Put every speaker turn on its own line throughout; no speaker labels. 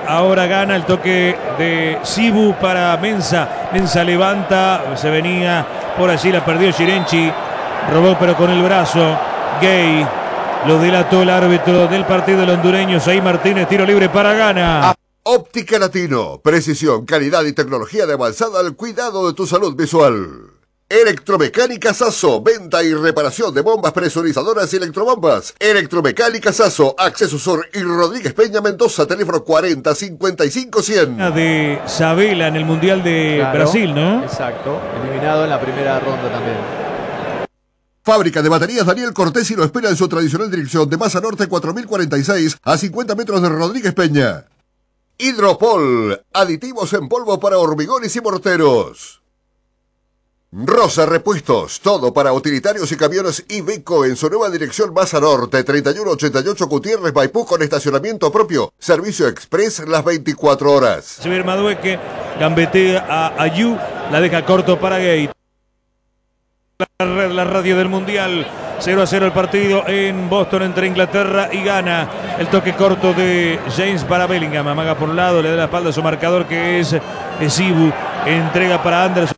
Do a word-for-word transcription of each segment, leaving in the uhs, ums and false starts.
ahora gana el toque de Sibu para Mensah. Mensah levanta, se venía por allí, la perdió Girenchi. Robó pero con el brazo. Gay. Lo delató el árbitro del partido, el hondureño Zaí Martínez. Tiro libre para Ghana.
Óptica Latino. Precisión, calidad y tecnología de avanzada al cuidado de tu salud visual. Electromecánica Sasso, venta y reparación de bombas presurizadoras y electrobombas. Electromecánica Sasso, Acceso Sur y Rodríguez Peña Mendoza, teléfono cuarenta cincuenta y cinco cien.
De Sabela en el Mundial de
Claro,
Brasil, ¿no?
Exacto, eliminado en la primera ronda también.
Fábrica de baterías Daniel Cortesi lo espera en su tradicional dirección de Masa Norte cuatro mil cuarenta y seis a cincuenta metros de Rodríguez Peña. Hidropol, aditivos en polvo para hormigones y morteros. Rosa Repuestos, todo para utilitarios y camiones Iveco en su nueva dirección Masa Norte, treinta y uno ochenta y ocho Gutiérrez Maipú con estacionamiento propio, servicio express las veinticuatro horas.
Xavier Madueque gambetea a Ayu, la deja corto para Gay. La, la radio del Mundial, cero a cero el partido en Boston entre Inglaterra y Ghana. El toque corto de James para Bellingham, amaga por un lado, le da la espalda a su marcador que es Sibu, entrega para Anderson.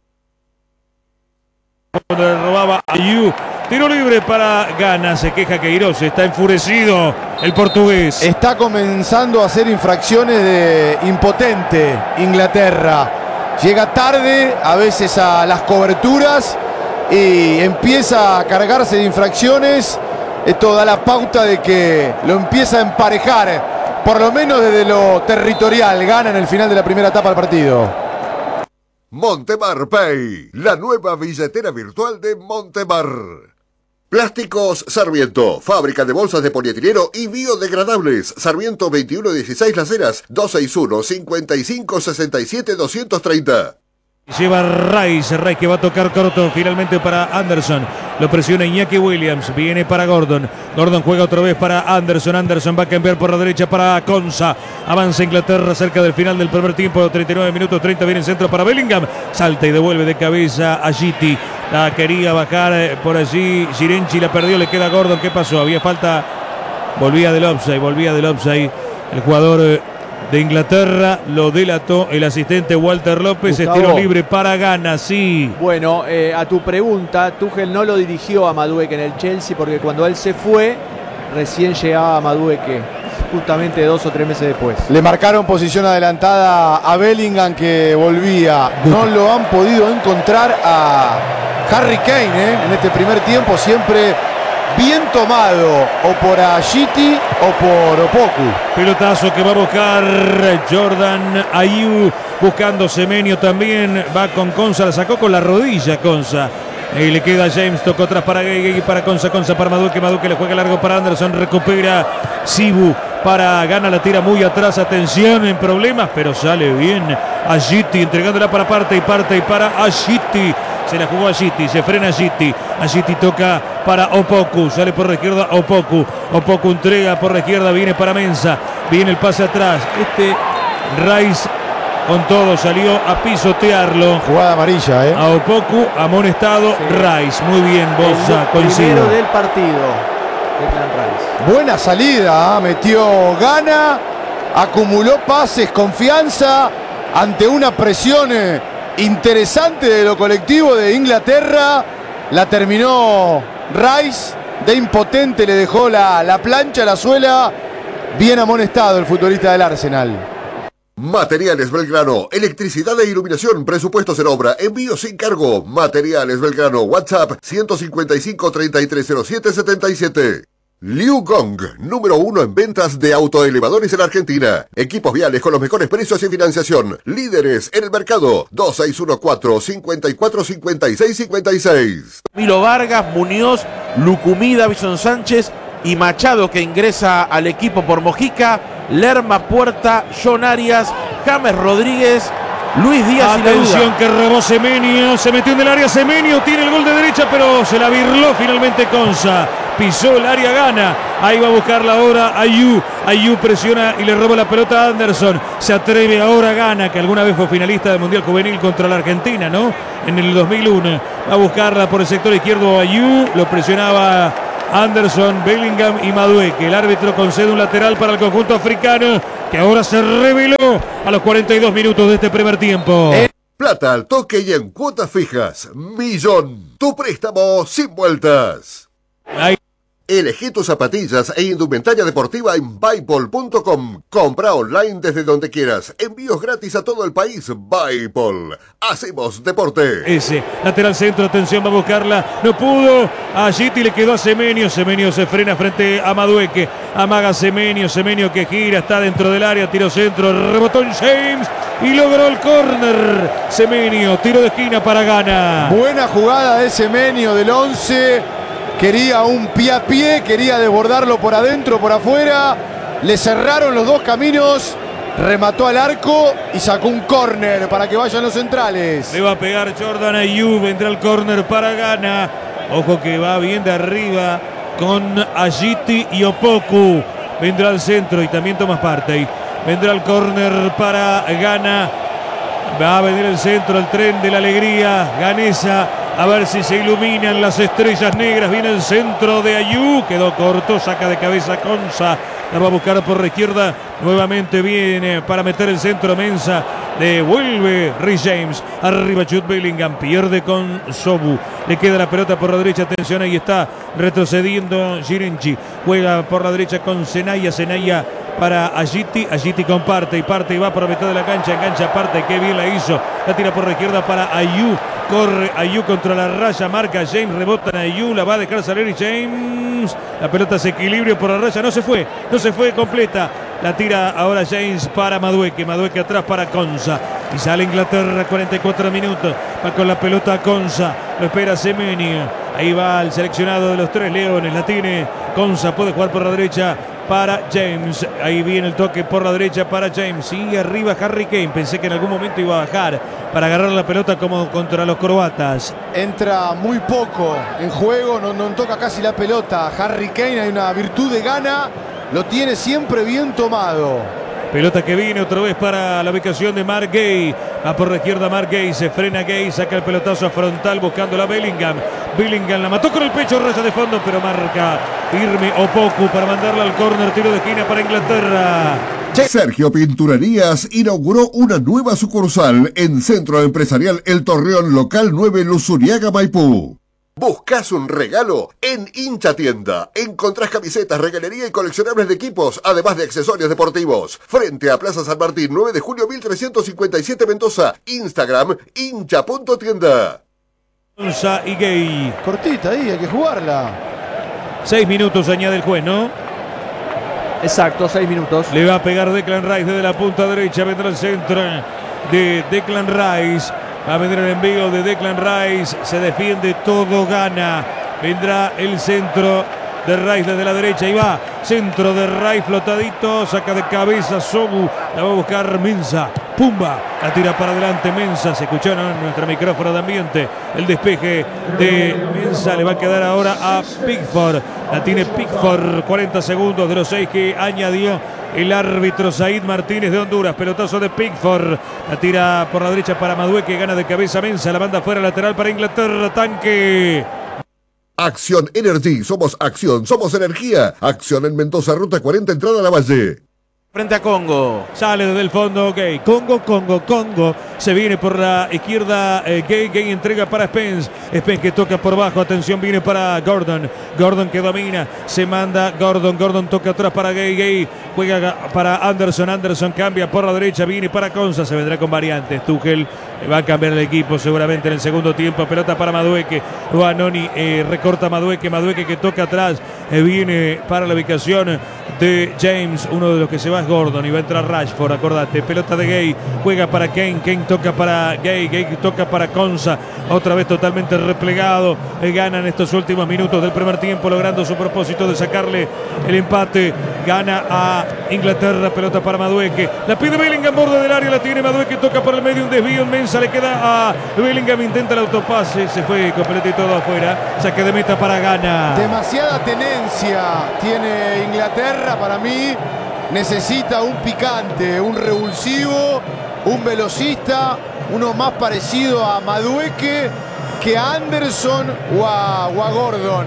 Le robaba a Ayu. Tiro libre para Ghana. Se queja Queiroz. Está enfurecido el portugués.
Está comenzando a hacer infracciones de impotente Inglaterra. Llega tarde a veces a las coberturas y empieza a cargarse de infracciones. Esto da la pauta de que lo empieza a emparejar, por lo menos desde lo territorial. Gana en el final de la primera etapa del partido.
Montemar Pay, la nueva billetera virtual de Montemar. Plásticos Sarmiento, fábrica de bolsas de polietileno y biodegradables. Sarmiento veintiuno dieciséis Las Heras, dos seis uno, cincuenta y cinco sesenta y siete, doscientos treinta.
Lleva Rice, Rice que va a tocar corto finalmente para Anderson. Lo presiona Iñaki Williams, viene para Gordon. Gordon juega otra vez para Anderson. Anderson va a cambiar por la derecha para Konsa. Avanza Inglaterra cerca del final del primer tiempo. treinta y nueve minutos treinta, viene el centro para Bellingham. Salta y devuelve de cabeza a Gitti. La quería bajar por allí Girenchi, la perdió, le queda Gordon. ¿Qué pasó? Había falta. Volvía del offside, volvía del offside. El jugador de Inglaterra lo delató el asistente Walter López. Es tiro libre para Ghana, sí.
Bueno, eh, a tu pregunta, Tuchel no lo dirigió a Madueque en el Chelsea porque cuando él se fue, recién llegaba Madueque, justamente dos o tres meses después.
Le marcaron posición adelantada a Bellingham que volvía. No lo han podido encontrar a Harry Kane ¿eh? en este primer tiempo, siempre bien tomado o por Agiti o por Opoku.
Pelotazo que va a buscar Jordan Ayew, buscando Semenyo también, va con Konsa, la sacó con la rodilla Konsa. Y le queda James, tocó atrás para Gay, Gay para Konsa, Konsa para Madueque, Madueque le juega largo para Anderson, recupera Sibu para Ghana, la tira muy atrás, atención en problemas, pero sale bien Agiti, entregándola para parte y parte y para Agiti. Se la jugó a Agiti, se frena Agiti. Agiti toca para Opoku, sale por la izquierda Opoku. Opoku entrega por la izquierda, viene para Mensah. Viene el pase atrás. Este Rice con todo salió a pisotearlo.
Jugada amarilla, ¿eh?
A Opoku, amonestado sí. Rice. Muy bien, Bosa, coincido.
Primero del partido, Declan Rice.
Buena salida, ¿eh? Metió Ghana, acumuló pases, confianza ante una presión eh, interesante de lo colectivo de Inglaterra. La terminó Rice, de impotente le dejó la, la plancha, la suela. Bien amonestado el futbolista del Arsenal.
Materiales Belgrano, electricidad e iluminación, presupuestos en obra, envío sin cargo. Materiales Belgrano, WhatsApp ciento cincuenta y cinco, treinta y tres cero siete, setenta y siete. Liu Gong, número uno en ventas de autoelevadores en Argentina. Equipos viales con los mejores precios y financiación. Líderes en el mercado. dos seis uno cuatro, cinco cuatro, cinco seis cinco seis.
Milo Vargas, Muñoz, Lucumí, Davison Sánchez y Machado, que ingresa al equipo por Mojica. Lerma, Puerta, John Arias, James Rodríguez, Luis Díaz.
Atención que robó Semenyo, se metió en el área Semenyo, tiene el gol de derecha, pero se la birló finalmente Konsa. Pisó el área, Ghana. Ahí va a buscarla ahora Ayew. Ayew presiona y le roba la pelota a Anderson. Se atreve ahora Ghana, que alguna vez fue finalista del Mundial Juvenil contra la Argentina, ¿no? En el dos mil uno. Va a buscarla por el sector izquierdo Ayew. Lo presionaba Anderson, Bellingham y Madueke. El árbitro concede un lateral para el conjunto africano, que ahora se reveló a los cuarenta y dos minutos de este primer tiempo.
Eh. Plata al toque y en cuotas fijas. Millón. Tu préstamo sin vueltas.
Ahí.
Elegí tus zapatillas e indumentaria deportiva en Buypol punto com. Compra online desde donde quieras. Envíos gratis a todo el país. Buypol. Hacemos deporte.
Ese. Lateral centro. Atención, va a buscarla. No pudo. A Giti le quedó a Semenyo. Semenyo se frena frente a Madueke. Amaga Semenyo. Semenyo que gira. Está dentro del área. Tiro centro. Rebotó en James. Y logró el córner. Semenyo. Tiro de esquina para Ghana.
Buena jugada de Semenyo del once. Quería un pie a pie, quería desbordarlo por adentro, por afuera. Le cerraron los dos caminos, remató al arco y sacó un córner para que vayan los centrales.
Le va a pegar Jordan Ayew, vendrá el córner para Ghana. Ojo que va bien de arriba con Agiti y Opoku. Vendrá al centro y también Thomas Partey. Vendrá el córner para Ghana. Va a venir el centro, el tren de la alegría ganesa. A ver si se iluminan las estrellas negras. Viene el centro de Ayew. Quedó corto. Saca de cabeza Konsa. La va a buscar por la izquierda. Nuevamente viene para meter el centro Mensah. Devuelve Reece James. Arriba Jude Bellingham. Pierde con Sobu. Le queda la pelota por la derecha. Atención, ahí está retrocediendo Girenchi. Juega por la derecha con Senaya. Senaya para Agiti. Agiti comparte y parte y va por la mitad de la cancha. Engancha parte. Qué bien la hizo. La tira por la izquierda para Ayew. Corre Ayew contra la raya. Marca James. Rebota en Ayew. La va a dejar salir James. La pelota se equilibra por la raya. No se fue. No se fue completa. La tira ahora James para Madueke. Madueke atrás para Konsa. Y sale Inglaterra, cuarenta y cuatro minutos. Va con la pelota Konsa. Lo espera Semenyo. Ahí va el seleccionado de los tres leones. La tiene Konsa. Puede jugar por la derecha para James. Ahí viene el toque por la derecha para James. Sigue arriba Harry Kane. Pensé que en algún momento iba a bajar para agarrar la pelota como contra los croatas.
Entra muy poco en juego. No, no toca casi la pelota. Harry Kane, hay una virtud de Ghana. Lo tiene siempre bien tomado.
Pelota que viene otra vez para la ubicación de Mark Gay. Va por la izquierda Mark Gay. Se frena Gay. Saca el pelotazo frontal buscando la Bellingham. Bellingham la mató con el pecho. Raya de fondo. Pero marca firme Opoku para mandarla al córner. Tiro de esquina para Inglaterra.
Sergio Pinturerías inauguró una nueva sucursal en Centro Empresarial El Torreón Local nueve Luzuriaga, Maipú. ¿Buscas un regalo? En Hincha Tienda encontrás camisetas, regalería y coleccionables de equipos, además de accesorios deportivos. Frente a Plaza San Martín, nueve de julio mil trescientos cincuenta y siete, Mendoza. Instagram, hincha punto tienda.
Konsa y Gay.
Cortita ahí, hay que jugarla.
Seis minutos añade el juez, ¿no?
Exacto, seis minutos.
Le va a pegar Declan Rice desde la punta derecha. Vendrá el centro de Declan Rice. Va a venir el envío de Declan Rice. Se defiende todo, Ghana. Vendrá el centro de Rice desde la derecha. Y va. Centro de Rice flotadito. Saca de cabeza Sobu. La va a buscar Mensah. Pumba. La tira para adelante Mensah. Se escuchó en nuestro micrófono de ambiente. El despeje de Mensah. Le va a quedar ahora a Pickford. La tiene Pickford. cuarenta segundos de los seis que añadió el árbitro Said Martínez de Honduras. Pelotazo de Pickford. La tira por la derecha para Madueke. Gana de cabeza Mensah. La banda fuera lateral para Inglaterra. Tanque.
Acción Energy. Somos acción. Somos energía. Acción en Mendoza. Ruta cuarenta. Entrada a la Valle.
Frente a Congo.
Sale desde el fondo Gay. Congo, Congo, Congo. Se viene por la izquierda eh, Gay. Gay entrega para Spence. Spence que toca por bajo. Atención, viene para Gordon. Gordon que domina. Se manda Gordon. Gordon toca atrás para Gay. Gay juega para Anderson. Anderson cambia por la derecha. Viene para Konsa. Se vendrá con variantes. Tuchel va a cambiar el equipo seguramente en el segundo tiempo. Pelota para Madueke. Juanoni eh, recorta Madueke. Madueke que toca atrás. Eh, viene para la ubicación de James. Uno de los que se va es Gordon. Y va a entrar Rashford. Acordate. Pelota de Gay. Juega para Kane. Kane toca para Gay. Gay toca para Konsa. Otra vez totalmente replegado. Eh, ganan estos últimos minutos del primer tiempo. Logrando su propósito de sacarle el empate. Gana a Inglaterra. Pelota para Madueke. La pide Bellingham. Borde del área. La tiene Madueke. Toca por el medio. Un desvío inmensa. Le queda a Bellingham. Intenta el autopase. Se fue completo y todo afuera. Saque de meta para Ghana.
Demasiada tenencia tiene Inglaterra para mí. Necesita un picante, un revulsivo, un velocista, uno más parecido a Madueke que a Anderson o a, o a Gordon.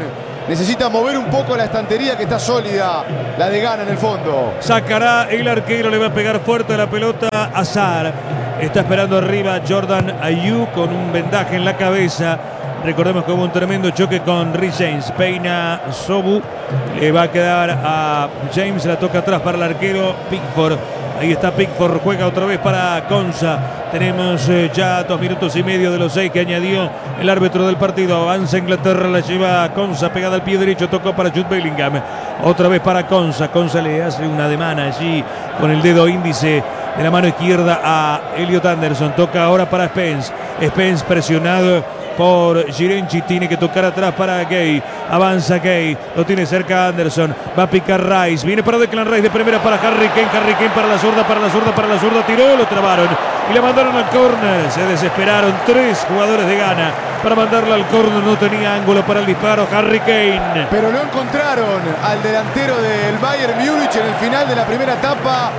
necesita mover un poco la estantería que está sólida, la de Ghana en el fondo.
Sacará el arquero, le va a pegar fuerte a la pelota Azar. Está esperando arriba Jordan Ayew con un vendaje en la cabeza. Recordemos que hubo un tremendo choque con Rhys James. Peina Sobu, le va a quedar a James, la toca atrás para el arquero Pickford. Ahí está Pickford, juega otra vez para Konsa. Tenemos eh, ya dos minutos y medio de los seis que añadió el árbitro del partido. Avanza Inglaterra, la lleva a Konsa, pegada al pie derecho, tocó para Jude Bellingham. Otra vez para Konsa. Konsa le hace una ademán allí con el dedo índice de la mano izquierda a Elliot Anderson. Toca ahora para Spence. Spence presionado por Girenchi, tiene que tocar atrás para Gay. Avanza Gay, lo tiene cerca Anderson. Va a picar Rice, viene para Declan Rice de primera para Harry Kane. Harry Kane para la zurda, para la zurda, para la zurda. Tiró, lo trabaron y la mandaron al córner. Se desesperaron tres jugadores de Ghana para mandarla al córner. No tenía ángulo para el disparo Harry Kane.
Pero lo encontraron al delantero del Bayern Múnich en el final de la primera etapa.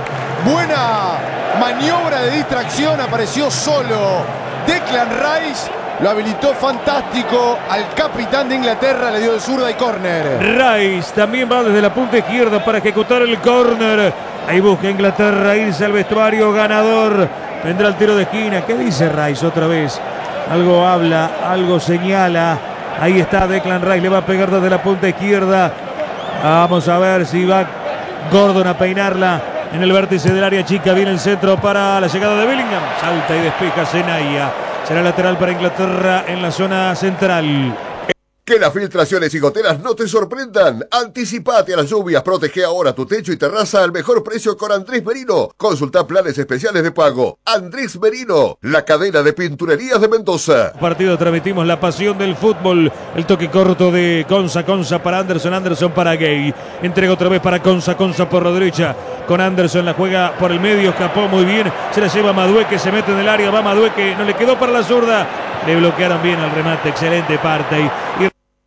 Buena maniobra de distracción, apareció solo Declan Rice. Lo habilitó fantástico al capitán de Inglaterra, le dio de zurda y córner.
Rice también va desde la punta izquierda para ejecutar el córner. Ahí busca Inglaterra irse al vestuario ganador. Vendrá el tiro de esquina. ¿Qué dice Rice otra vez? Algo habla, algo señala. Ahí está Declan Rice, le va a pegar desde la punta izquierda. Vamos a ver si va Gordon a peinarla en el vértice del área chica. Viene el centro para la llegada de Bellingham. Salta y despeja Senaya. Será lateral para Inglaterra en la zona central.
Que las filtraciones y goteras no te sorprendan. Anticipate a las lluvias, protege ahora tu techo y terraza al mejor precio con Andrés Merino. Consulta planes especiales de pago. Andrés Merino, la cadena de pinturerías de Mendoza.
Partido, transmitimos la pasión del fútbol. El toque corto de Konsa, Konsa para Anderson, Anderson para Gay. Entrega otra vez para Konsa, Konsa por la derecha. Con Anderson la juega por el medio, escapó muy bien. Se la lleva Madueke, se mete en el área, va Madueke, no le quedó para la zurda. Le bloquearon bien el remate, excelente parte. Y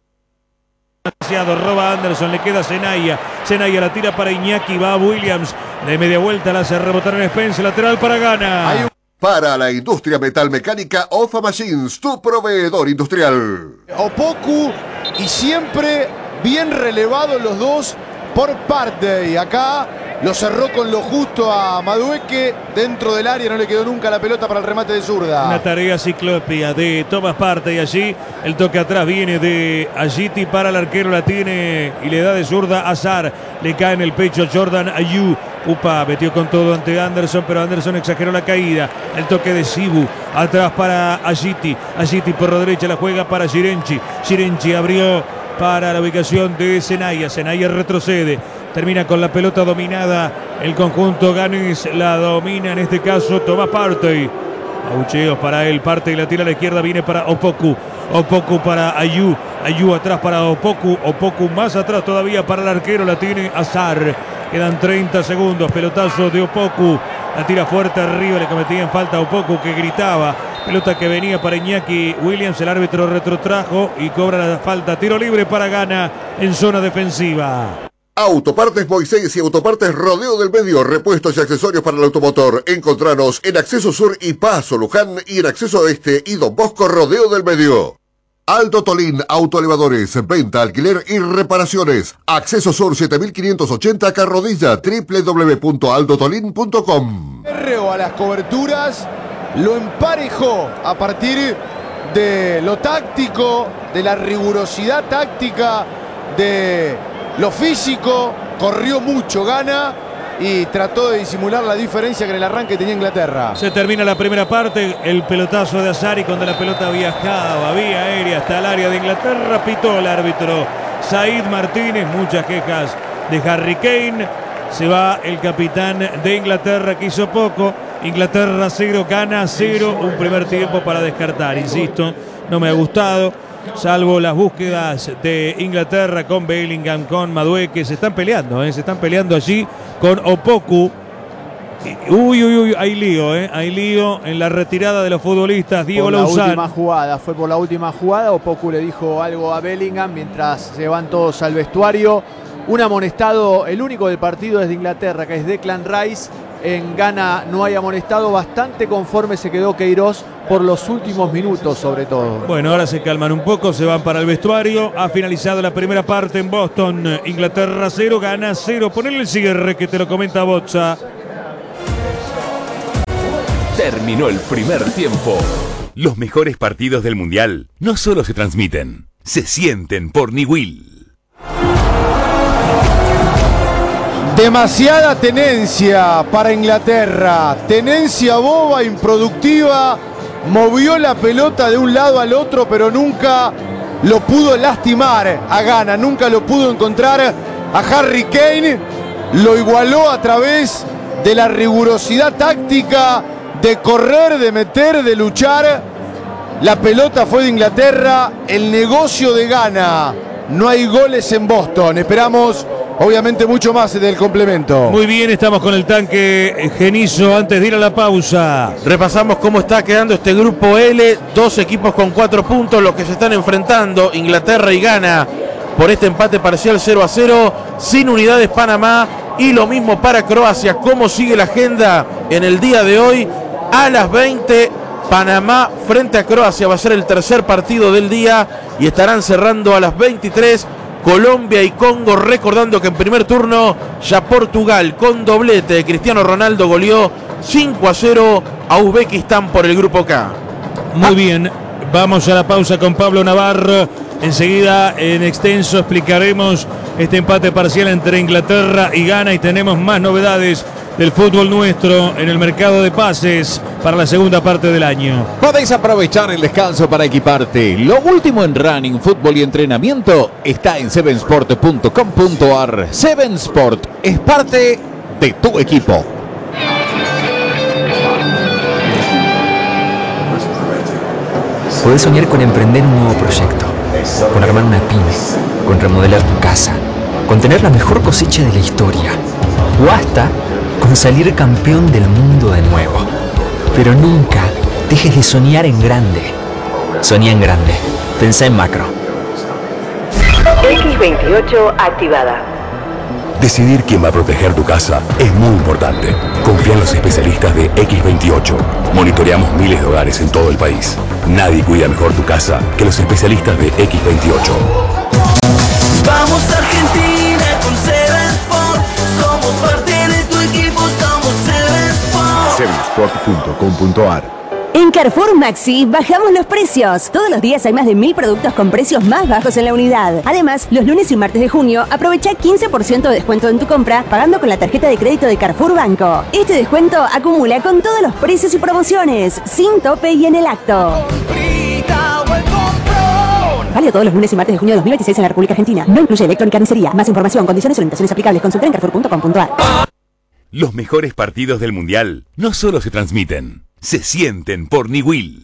roba Anderson, le queda Senaya. Senaya la tira para Iñaki, va a Williams. De media vuelta la hace rebotar en Spence, lateral para Ghana.
Para la industria metalmecánica, Ofa Machines, tu proveedor industrial.
Opoku y siempre bien relevados los dos por parte. Y acá lo cerró con lo justo a Madueke. Dentro del área no le quedó nunca la pelota para el remate de zurda.
Una tarea ciclópea de Thomas Partey allí. El toque atrás viene de Agiti para el arquero. La tiene y le da de zurda a Azar. Le cae en el pecho Jordan Ayew. Upa, metió con todo ante Anderson, pero Anderson exageró la caída. El toque de Sibu. Atrás para Agiti. Agiti por la derecha la juega para Girenchi. Girenchi abrió para la ubicación de Senaya. Senaya retrocede. Termina con la pelota dominada. El conjunto Ganes la domina en este caso Thomas Partey. Abucheos para él. Partey la tira a la izquierda. Viene para Opoku. Opoku para Ayew. Ayew atrás para Opoku. Opoku más atrás todavía para el arquero. La tiene Azar. Quedan treinta segundos. Pelotazo de Opoku. La tira fuerte arriba. Le cometían falta a Opoku que gritaba. Pelota que venía para Iñaki Williams. El árbitro retrotrajo y cobra la falta. Tiro libre para Ghana en zona defensiva.
Autopartes Moisés y Autopartes Rodeo del Medio, repuestos y accesorios para el automotor. Encontranos en Acceso Sur y Paso Luján y en Acceso Este y Don Bosco Rodeo del Medio. Aldo Tolín Autoelevadores, venta, alquiler y reparaciones. Acceso Sur siete mil quinientos ochenta Carrodilla, doble u doble u doble u punto aldo tolín punto com.
Perreo a las coberturas, lo emparejó a partir de lo táctico, de la rigurosidad táctica, de lo físico. Corrió mucho Ghana y trató de disimular la diferencia que en el arranque tenía Inglaterra.
Se termina la primera parte, el pelotazo de Azar y cuando la pelota viajaba vía aérea hasta el área de Inglaterra, pitó el árbitro Said Martínez. Muchas quejas de Harry Kane. Se va el capitán de Inglaterra que hizo poco. Inglaterra cero, Ghana cero. Un primer tiempo para descartar, insisto, no me ha gustado. Salvo las búsquedas de Inglaterra con Bellingham, con Madueke. Se están peleando, ¿eh? se están peleando allí con Opoku. Uy, uy, uy, hay lío, ¿eh? hay lío en la retirada de los futbolistas. Diego Lozano.
Por la última jugada, fue por la última jugada. Opoku le dijo algo a Bellingham mientras se van todos al vestuario. Un amonestado, el único del partido es de Inglaterra, que es Declan Rice. en Ghana no hay amonestado. Bastante conforme se quedó Queiroz por los últimos minutos, sobre todo.
Bueno, ahora se calman un poco, se van para el vestuario. Ha finalizado la primera parte en Boston. Inglaterra cero, Ghana cero. Ponele el cierre que te lo comenta Bozza.
Terminó el primer tiempo. Los mejores partidos del Mundial no solo se transmiten, se sienten por Niwil.
Demasiada tenencia para Inglaterra. Tenencia boba, improductiva. Movió la pelota de un lado al otro, pero nunca lo pudo lastimar a Ghana. Nunca lo pudo encontrar a Harry Kane. Lo igualó a través de la rigurosidad táctica, de correr, de meter, de luchar. La pelota fue de Inglaterra. El negocio de Ghana. No hay goles en Boston. Esperamos obviamente mucho más del complemento.
Muy bien, estamos con el tanque Genizo antes de ir a la pausa.
Repasamos cómo está quedando este grupo L. Dos equipos con cuatro puntos, los que se están enfrentando, Inglaterra y Ghana, por este empate parcial cero a cero. Sin unidades Panamá y lo mismo para Croacia. ¿Cómo sigue la agenda en el día de hoy? A las veinte, Panamá frente a Croacia. Va a ser el tercer partido del día y estarán cerrando a las veintitrés. Colombia y Congo, recordando que en primer turno ya Portugal con doblete de Cristiano Ronaldo goleó cinco a cero a Uzbekistán por el grupo K.
Muy bien, vamos a la pausa con Pablo Navarro. Enseguida en extenso explicaremos este empate parcial entre Inglaterra y Ghana y tenemos más novedades del fútbol nuestro en el mercado de pases para la segunda parte del año.
Podéis aprovechar el descanso para equiparte. Lo último en running, fútbol y entrenamiento está en seven sport punto com punto ar. seven Sport es parte de tu equipo.
Podés soñar con emprender un nuevo proyecto, con armar una pyme, con remodelar tu casa, con tener la mejor cosecha de la historia, o hasta con salir campeón del mundo de nuevo. Pero nunca dejes de soñar en grande. Soñá en grande. Pensá en macro.
X veintiocho activada.
Decidir quién va a proteger tu casa es muy importante. Confía en los especialistas de X veintiocho. Monitoreamos miles de hogares en todo el país. Nadie cuida mejor tu casa que los especialistas de X veintiocho.
Vamos Argentina con seven Sport. Somos parte de tu equipo, somos seven Sport.
seven sport punto com punto ar.
En Carrefour Maxi bajamos los precios. Todos los días hay más de mil productos con precios más bajos en la unidad. Además, los lunes y martes de junio aprovecha quince por ciento de descuento en tu compra pagando con la tarjeta de crédito de Carrefour Banco. Este descuento acumula con todos los precios y promociones, sin tope y en el acto. Válido todos los lunes y martes de junio de dos mil veintiséis en la República Argentina. No incluye electrónica ni carnicería. Más información, condiciones y orientaciones aplicables. Consulta en carrefour punto com punto ar.
Los mejores partidos del Mundial no solo se transmiten, se sienten por Niwil.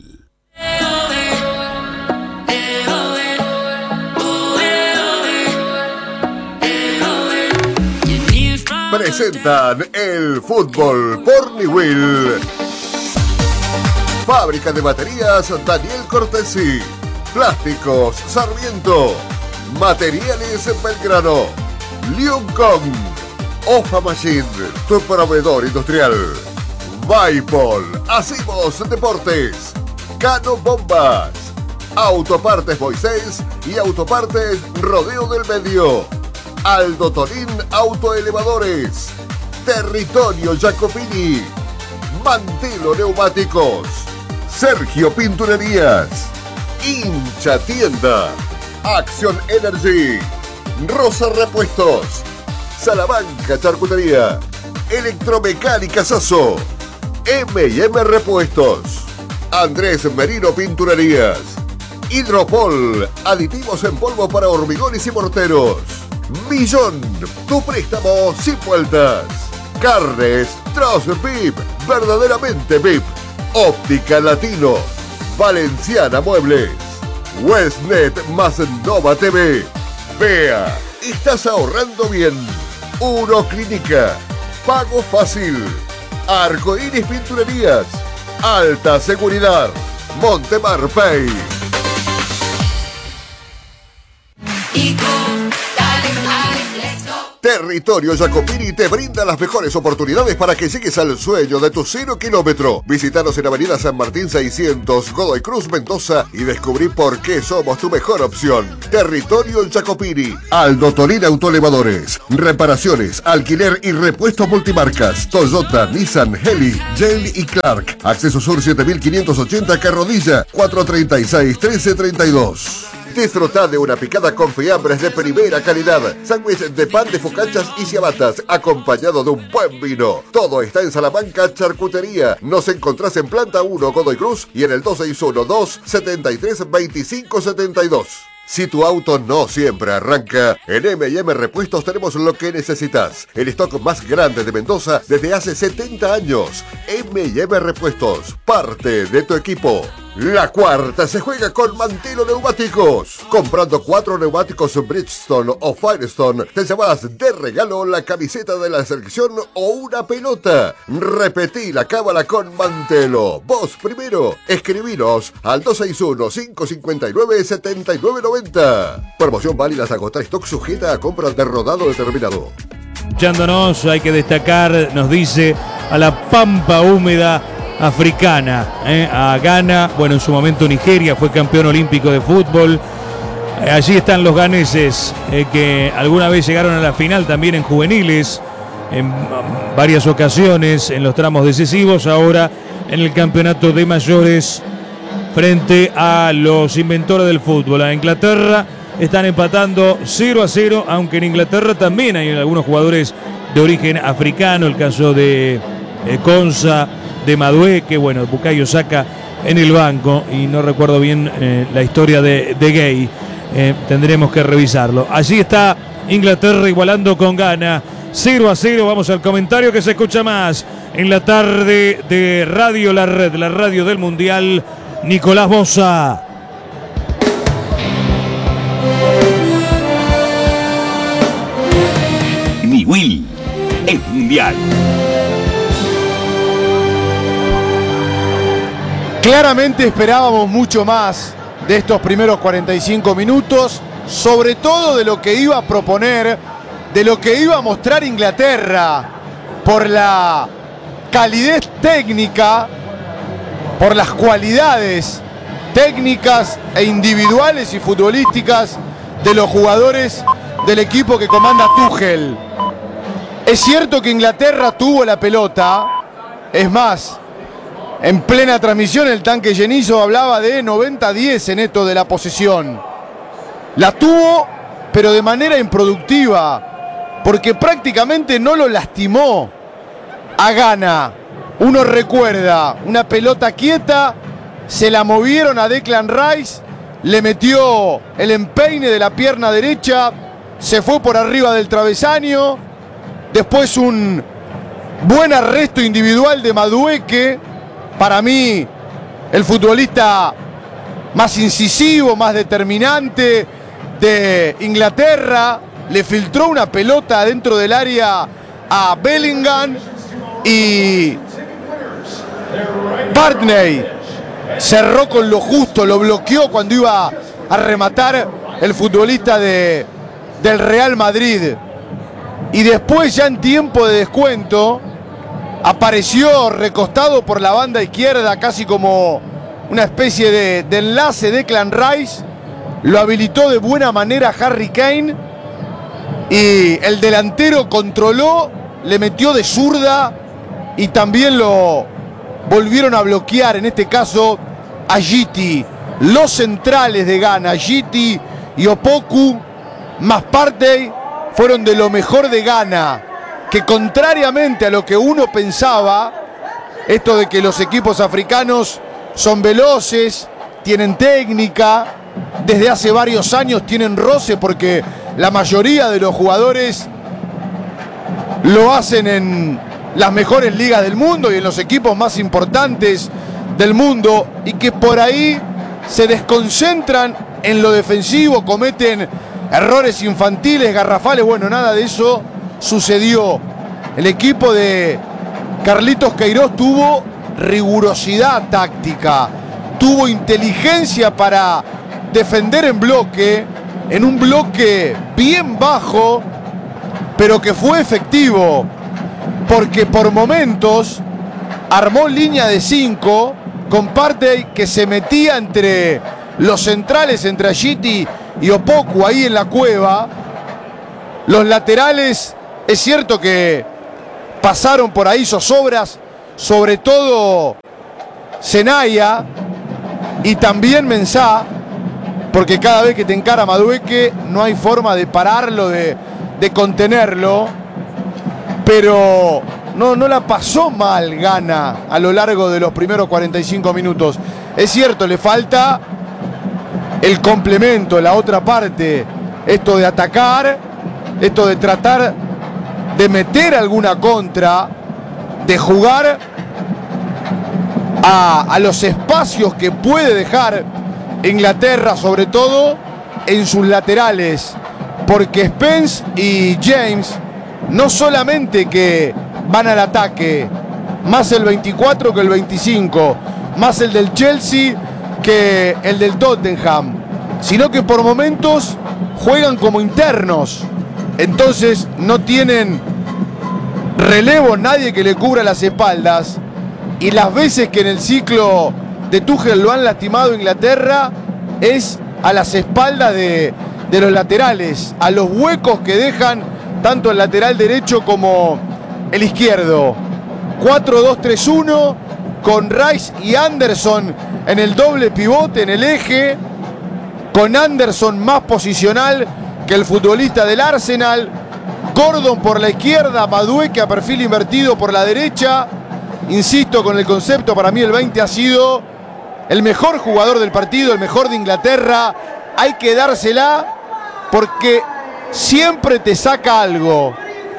Presentan el fútbol por Niwil. Fábrica de baterías Daniel Cortesi. Plásticos Sarmiento. Materiales Belgrano. Liuncong. Ofa Machine, tu proveedor industrial. Vaipol, Hacemos Deportes. Cano Bombas. Autopartes Moisés y Autopartes Rodeo del Medio. Aldo Torín Autoelevadores. Territorio Jacopini. Mantelo Neumáticos. Sergio Pinturerías. Hincha Tienda. Acción Energy. Rosa Repuestos. Salamanca Charcutería. Electromecánica Sasso. eme y eme Repuestos. Andrés Merino Pinturerías. Hidropol. Aditivos en polvo para hormigones y morteros. Millón. Tu préstamo sin vueltas. Carnes Troz V I P. Verdaderamente V I P. Óptica Latino. Valenciana Muebles. Westnet más Nova T V. Vea. Estás ahorrando bien. Uno Clínica. Pago fácil. Arcoíris Pinturerías. Alta seguridad. Montemar Pay.
Y go, dale, dale, let's go.
Territorio Jacopini te brinda las mejores oportunidades para que llegues al sueño de tu cero kilómetro. Visítanos en Avenida San Martín seiscientos, Godoy Cruz, Mendoza y descubrí por qué somos tu mejor opción. Territorio Jacopini. Aldo Tolín Autoelevadores. Reparaciones, alquiler y repuestos multimarcas. Toyota, Nissan, Heli, Yale y Clark. Acceso Sur siete mil quinientos ochenta, Carrodilla, cuatro treinta y seis, trece treinta y dos. Disfruta de una picada con fiambres de primera calidad, sándwich de pan de focachas y ciabatas, acompañado de un buen vino. Todo está en Salamanca Charcutería. Nos encontrás en Planta uno, Godoy Cruz, y en el dos seis uno, dos siete tres, dos cinco siete dos. Si tu auto no siempre arranca, en eme y eme Repuestos tenemos lo que necesitas. El stock más grande de Mendoza desde hace setenta años. eme y eme Repuestos, parte de tu equipo. La cuarta se juega con Mantelo Neumáticos. Comprando cuatro neumáticos Bridgestone o Firestone, te llevas de regalo la camiseta de la selección o una pelota. Repetí la cábala con Mantelo. Vos primero. Escribinos al dos seis uno, cinco cinco nueve, siete nueve nueve cero. Promoción válida hasta agotar stock, sujeta a compras de rodado determinado.
Escuchándonos, hay que destacar, nos dice, a la pampa húmeda africana, eh, a Ghana, bueno, en su momento Nigeria fue campeón olímpico de fútbol. Eh, allí están los ganeses, eh, que alguna vez llegaron a la final también en juveniles, en varias ocasiones, en los tramos decisivos, ahora en el campeonato de mayores frente a los inventores del fútbol. A Inglaterra están empatando cero a cero, aunque en Inglaterra también hay algunos jugadores de origen africano, el caso de eh, Konsa, de Madué, que bueno, Bukayo Saka en el banco, y no recuerdo bien eh, la historia de, de Gay, eh, tendremos que revisarlo. Allí está Inglaterra igualando con Ghana, cero a cero. Vamos al comentario que se escucha más en la tarde de Radio La Red, la radio del Mundial. Nicolás Bosa.
Mi Will es mundial.
Claramente esperábamos mucho más de estos primeros cuarenta y cinco minutos, sobre todo de lo que iba a proponer, de lo que iba a mostrar Inglaterra, por la calidez técnica, por las cualidades técnicas e individuales y futbolísticas de los jugadores del equipo que comanda Tuchel. Es cierto que Inglaterra tuvo la pelota, es más, en plena transmisión el tanque Llenizo hablaba de noventa a diez en esto de la posesión. La tuvo, pero de manera improductiva, porque prácticamente no lo lastimó a Ghana. Uno recuerda, una pelota quieta, se la movieron a Declan Rice, le metió el empeine de la pierna derecha, se fue por arriba del travesaño, después un buen arresto individual de Madueke. Para mí, el futbolista más incisivo, más determinante de Inglaterra, le filtró una pelota dentro del área a Bellingham y Barney cerró con lo justo, lo bloqueó cuando iba a rematar el futbolista de, del Real Madrid. Y después, ya en tiempo de descuento, apareció recostado por la banda izquierda, casi como una especie de, de enlace de Declan Rice. Lo habilitó de buena manera Harry Kane y el delantero controló, le metió de zurda y también lo volvieron a bloquear, en este caso a Giti. Los centrales de Ghana, Giti y Opoku, más Partey, fueron de lo mejor de Ghana, que contrariamente a lo que uno pensaba, esto de que los equipos africanos son veloces, tienen técnica, desde hace varios años tienen roce porque la mayoría de los jugadores lo hacen en las mejores ligas del mundo y en los equipos más importantes del mundo, y que por ahí se desconcentran en lo defensivo, cometen errores infantiles, garrafales. Bueno, nada de eso sucedió. El equipo de Carlitos Queiroz tuvo rigurosidad táctica, tuvo inteligencia para defender en bloque, en un bloque bien bajo, pero que fue efectivo, porque por momentos armó línea de cinco con Partey que se metía entre los centrales, entre Agiti y Opoku ahí en la cueva. Los laterales, es cierto que pasaron por ahí zozobras, sobre todo Senaya y también Mensah, porque cada vez que te encara Madueque no hay forma de pararlo, de, de contenerlo, pero no, no la pasó mal Ghana a lo largo de los primeros cuarenta y cinco minutos. Es cierto, le falta el complemento, la otra parte, esto de atacar, esto de tratar de meter alguna contra, de jugar a, a los espacios que puede dejar Inglaterra, sobre todo en sus laterales, porque Spence y James no solamente que van al ataque, más el veinticuatro que el veinticinco, más el del Chelsea que el del Tottenham, sino que por momentos juegan como internos, entonces no tienen relevo, nadie que le cubra las espaldas, y las veces que en el ciclo de Tuchel lo han lastimado Inglaterra es a las espaldas de, de los laterales, a los huecos que dejan tanto el lateral derecho como el izquierdo. cuatro dos tres uno con Rice y Anderson en el doble pivote, en el eje, con Anderson más posicional que el futbolista del Arsenal, Gordon por la izquierda, Madueque a perfil invertido por la derecha. Insisto con el concepto, para mí el veinte ha sido el mejor jugador del partido, el mejor de Inglaterra. Hay que dársela porque siempre te saca algo.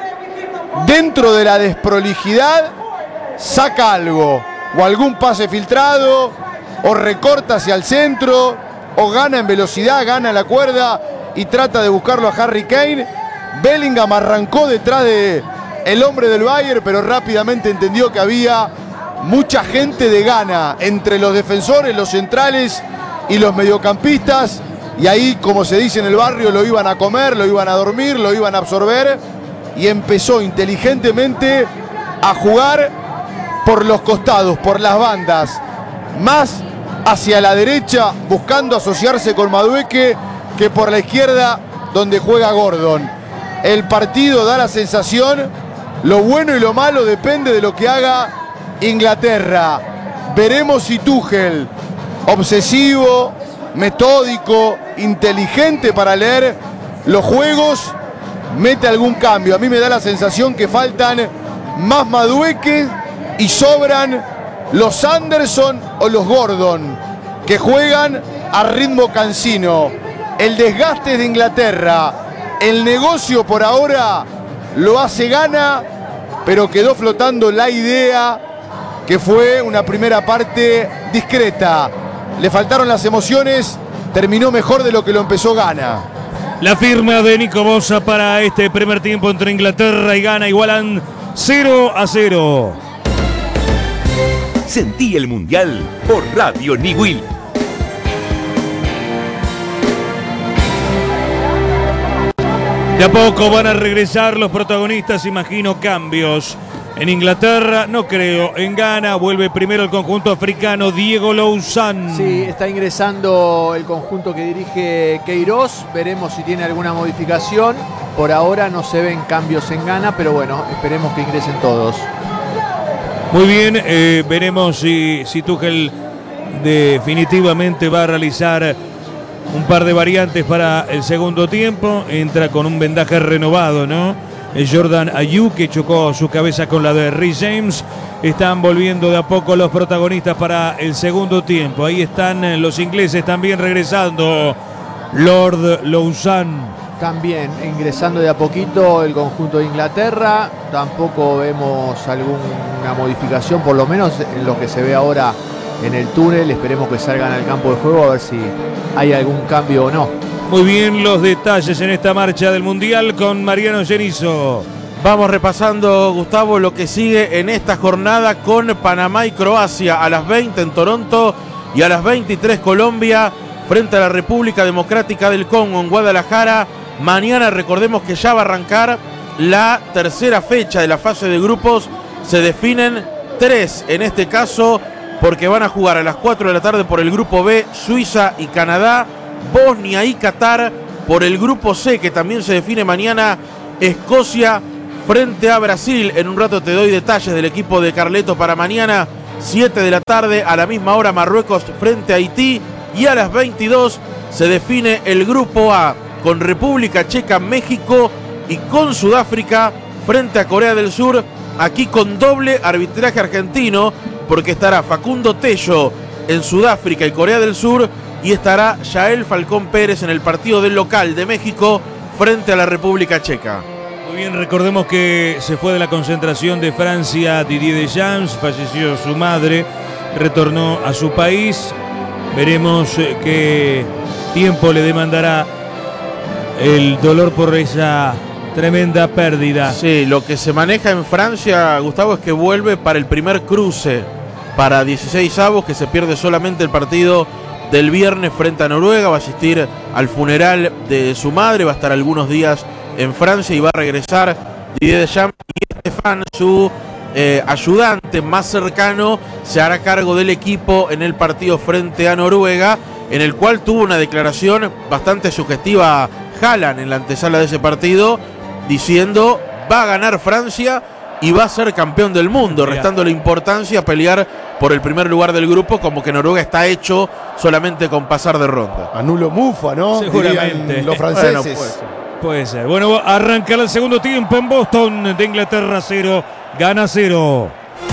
Dentro de la desprolijidad, saca algo. O algún pase filtrado, o recorta hacia el centro, o gana en velocidad, gana la cuerda y trata de buscarlo a Harry Kane. Bellingham arrancó detrás de el hombre del Bayern, pero rápidamente entendió que había mucha gente de Ghana entre los defensores, los centrales y los mediocampistas, y ahí, como se dice en el barrio, lo iban a comer, lo iban a dormir, lo iban a absorber, y empezó inteligentemente a jugar por los costados, por las bandas, más hacia la derecha, buscando asociarse con Madueque, que por la izquierda, donde juega Gordon. El partido da la sensación, lo bueno y lo malo depende de lo que haga Inglaterra. Veremos si Tuchel, obsesivo, metódico, inteligente para leer los juegos, mete algún cambio. A mí me da la sensación que faltan más Madueque y sobran los Anderson o los Gordon, que juegan a ritmo cansino. El desgaste de Inglaterra, el negocio por ahora lo hace Ghana, pero quedó flotando la idea que fue una primera parte discreta. Le faltaron las emociones, terminó mejor de lo que lo empezó Ghana.
La firma de Nico Bosa para este primer tiempo entre Inglaterra y Ghana igualan cero a cero.
Sentí el Mundial por Radio Niwil.
De a poco van a regresar los protagonistas, imagino cambios. En Inglaterra, no creo. En Ghana vuelve primero el conjunto africano, Diego Louzane.
Sí, está ingresando el conjunto que dirige Queiroz. Veremos si tiene alguna modificación. Por ahora no se ven cambios en Ghana, pero bueno, esperemos que ingresen todos.
Muy bien, eh, veremos si, si Tuchel definitivamente va a realizar un par de variantes para el segundo tiempo. Entra con un vendaje renovado, ¿no? El Jordan Ayew, que chocó su cabeza con la de Reece James. Están volviendo de a poco los protagonistas para el segundo tiempo. Ahí están los ingleses también regresando. Lord Louzane.
También ingresando de a poquito el conjunto de Inglaterra. Tampoco vemos alguna modificación, por lo menos en lo que se ve ahora en el túnel. Esperemos que salgan al campo de juego a ver si hay algún cambio o no.
Muy bien, los detalles en esta marcha del Mundial con Mariano Genizo.
Vamos repasando, Gustavo, lo que sigue en esta jornada con Panamá y Croacia a las veinte en Toronto y a las veintitrés Colombia frente a la República Democrática del Congo en Guadalajara. Mañana recordemos que ya va a arrancar la tercera fecha de la fase de grupos. Se definen tres en este caso, porque van a jugar a las cuatro de la tarde por el grupo B, Suiza y Canadá, Bosnia y Qatar. Por el grupo C, que también se define mañana, Escocia frente a Brasil. En un rato te doy detalles del equipo de Carleto para mañana. siete de la tarde, a la misma hora, Marruecos frente a Haití. Y a las veintidós se define el grupo A, con República Checa, México y con Sudáfrica frente a Corea del Sur. Aquí con doble arbitraje argentino, porque estará Facundo Tello en Sudáfrica y Corea del Sur, y estará Yael Falcón Pérez en el partido del local de México frente a la República Checa.
Muy bien, recordemos que se fue de la concentración de Francia Didier Deschamps, falleció su madre, retornó a su país. Veremos qué tiempo le demandará el dolor por esa tremenda pérdida.
Sí, lo que se maneja en Francia, Gustavo, es que vuelve para el primer cruce, para dieciséis avos, que se pierde solamente el partido del viernes frente a Noruega. Va a asistir al funeral de su madre, va a estar algunos días en Francia y va a regresar Didier Deschamps, y Estefan, su eh, ayudante más cercano, se hará cargo del equipo en el partido frente a Noruega, en el cual tuvo una declaración bastante sugestiva Haaland en la antesala de ese partido, diciendo va a ganar Francia y va a ser campeón del mundo, restando la importancia a pelear por el primer lugar del grupo, como que Noruega está hecho solamente con pasar de ronda.
Anulo mufa, ¿no?
Seguramente.
Dirían los franceses.
Bueno, puede ser. Puede ser. Bueno, arranca el segundo tiempo en Boston. De Inglaterra cero, gana cero.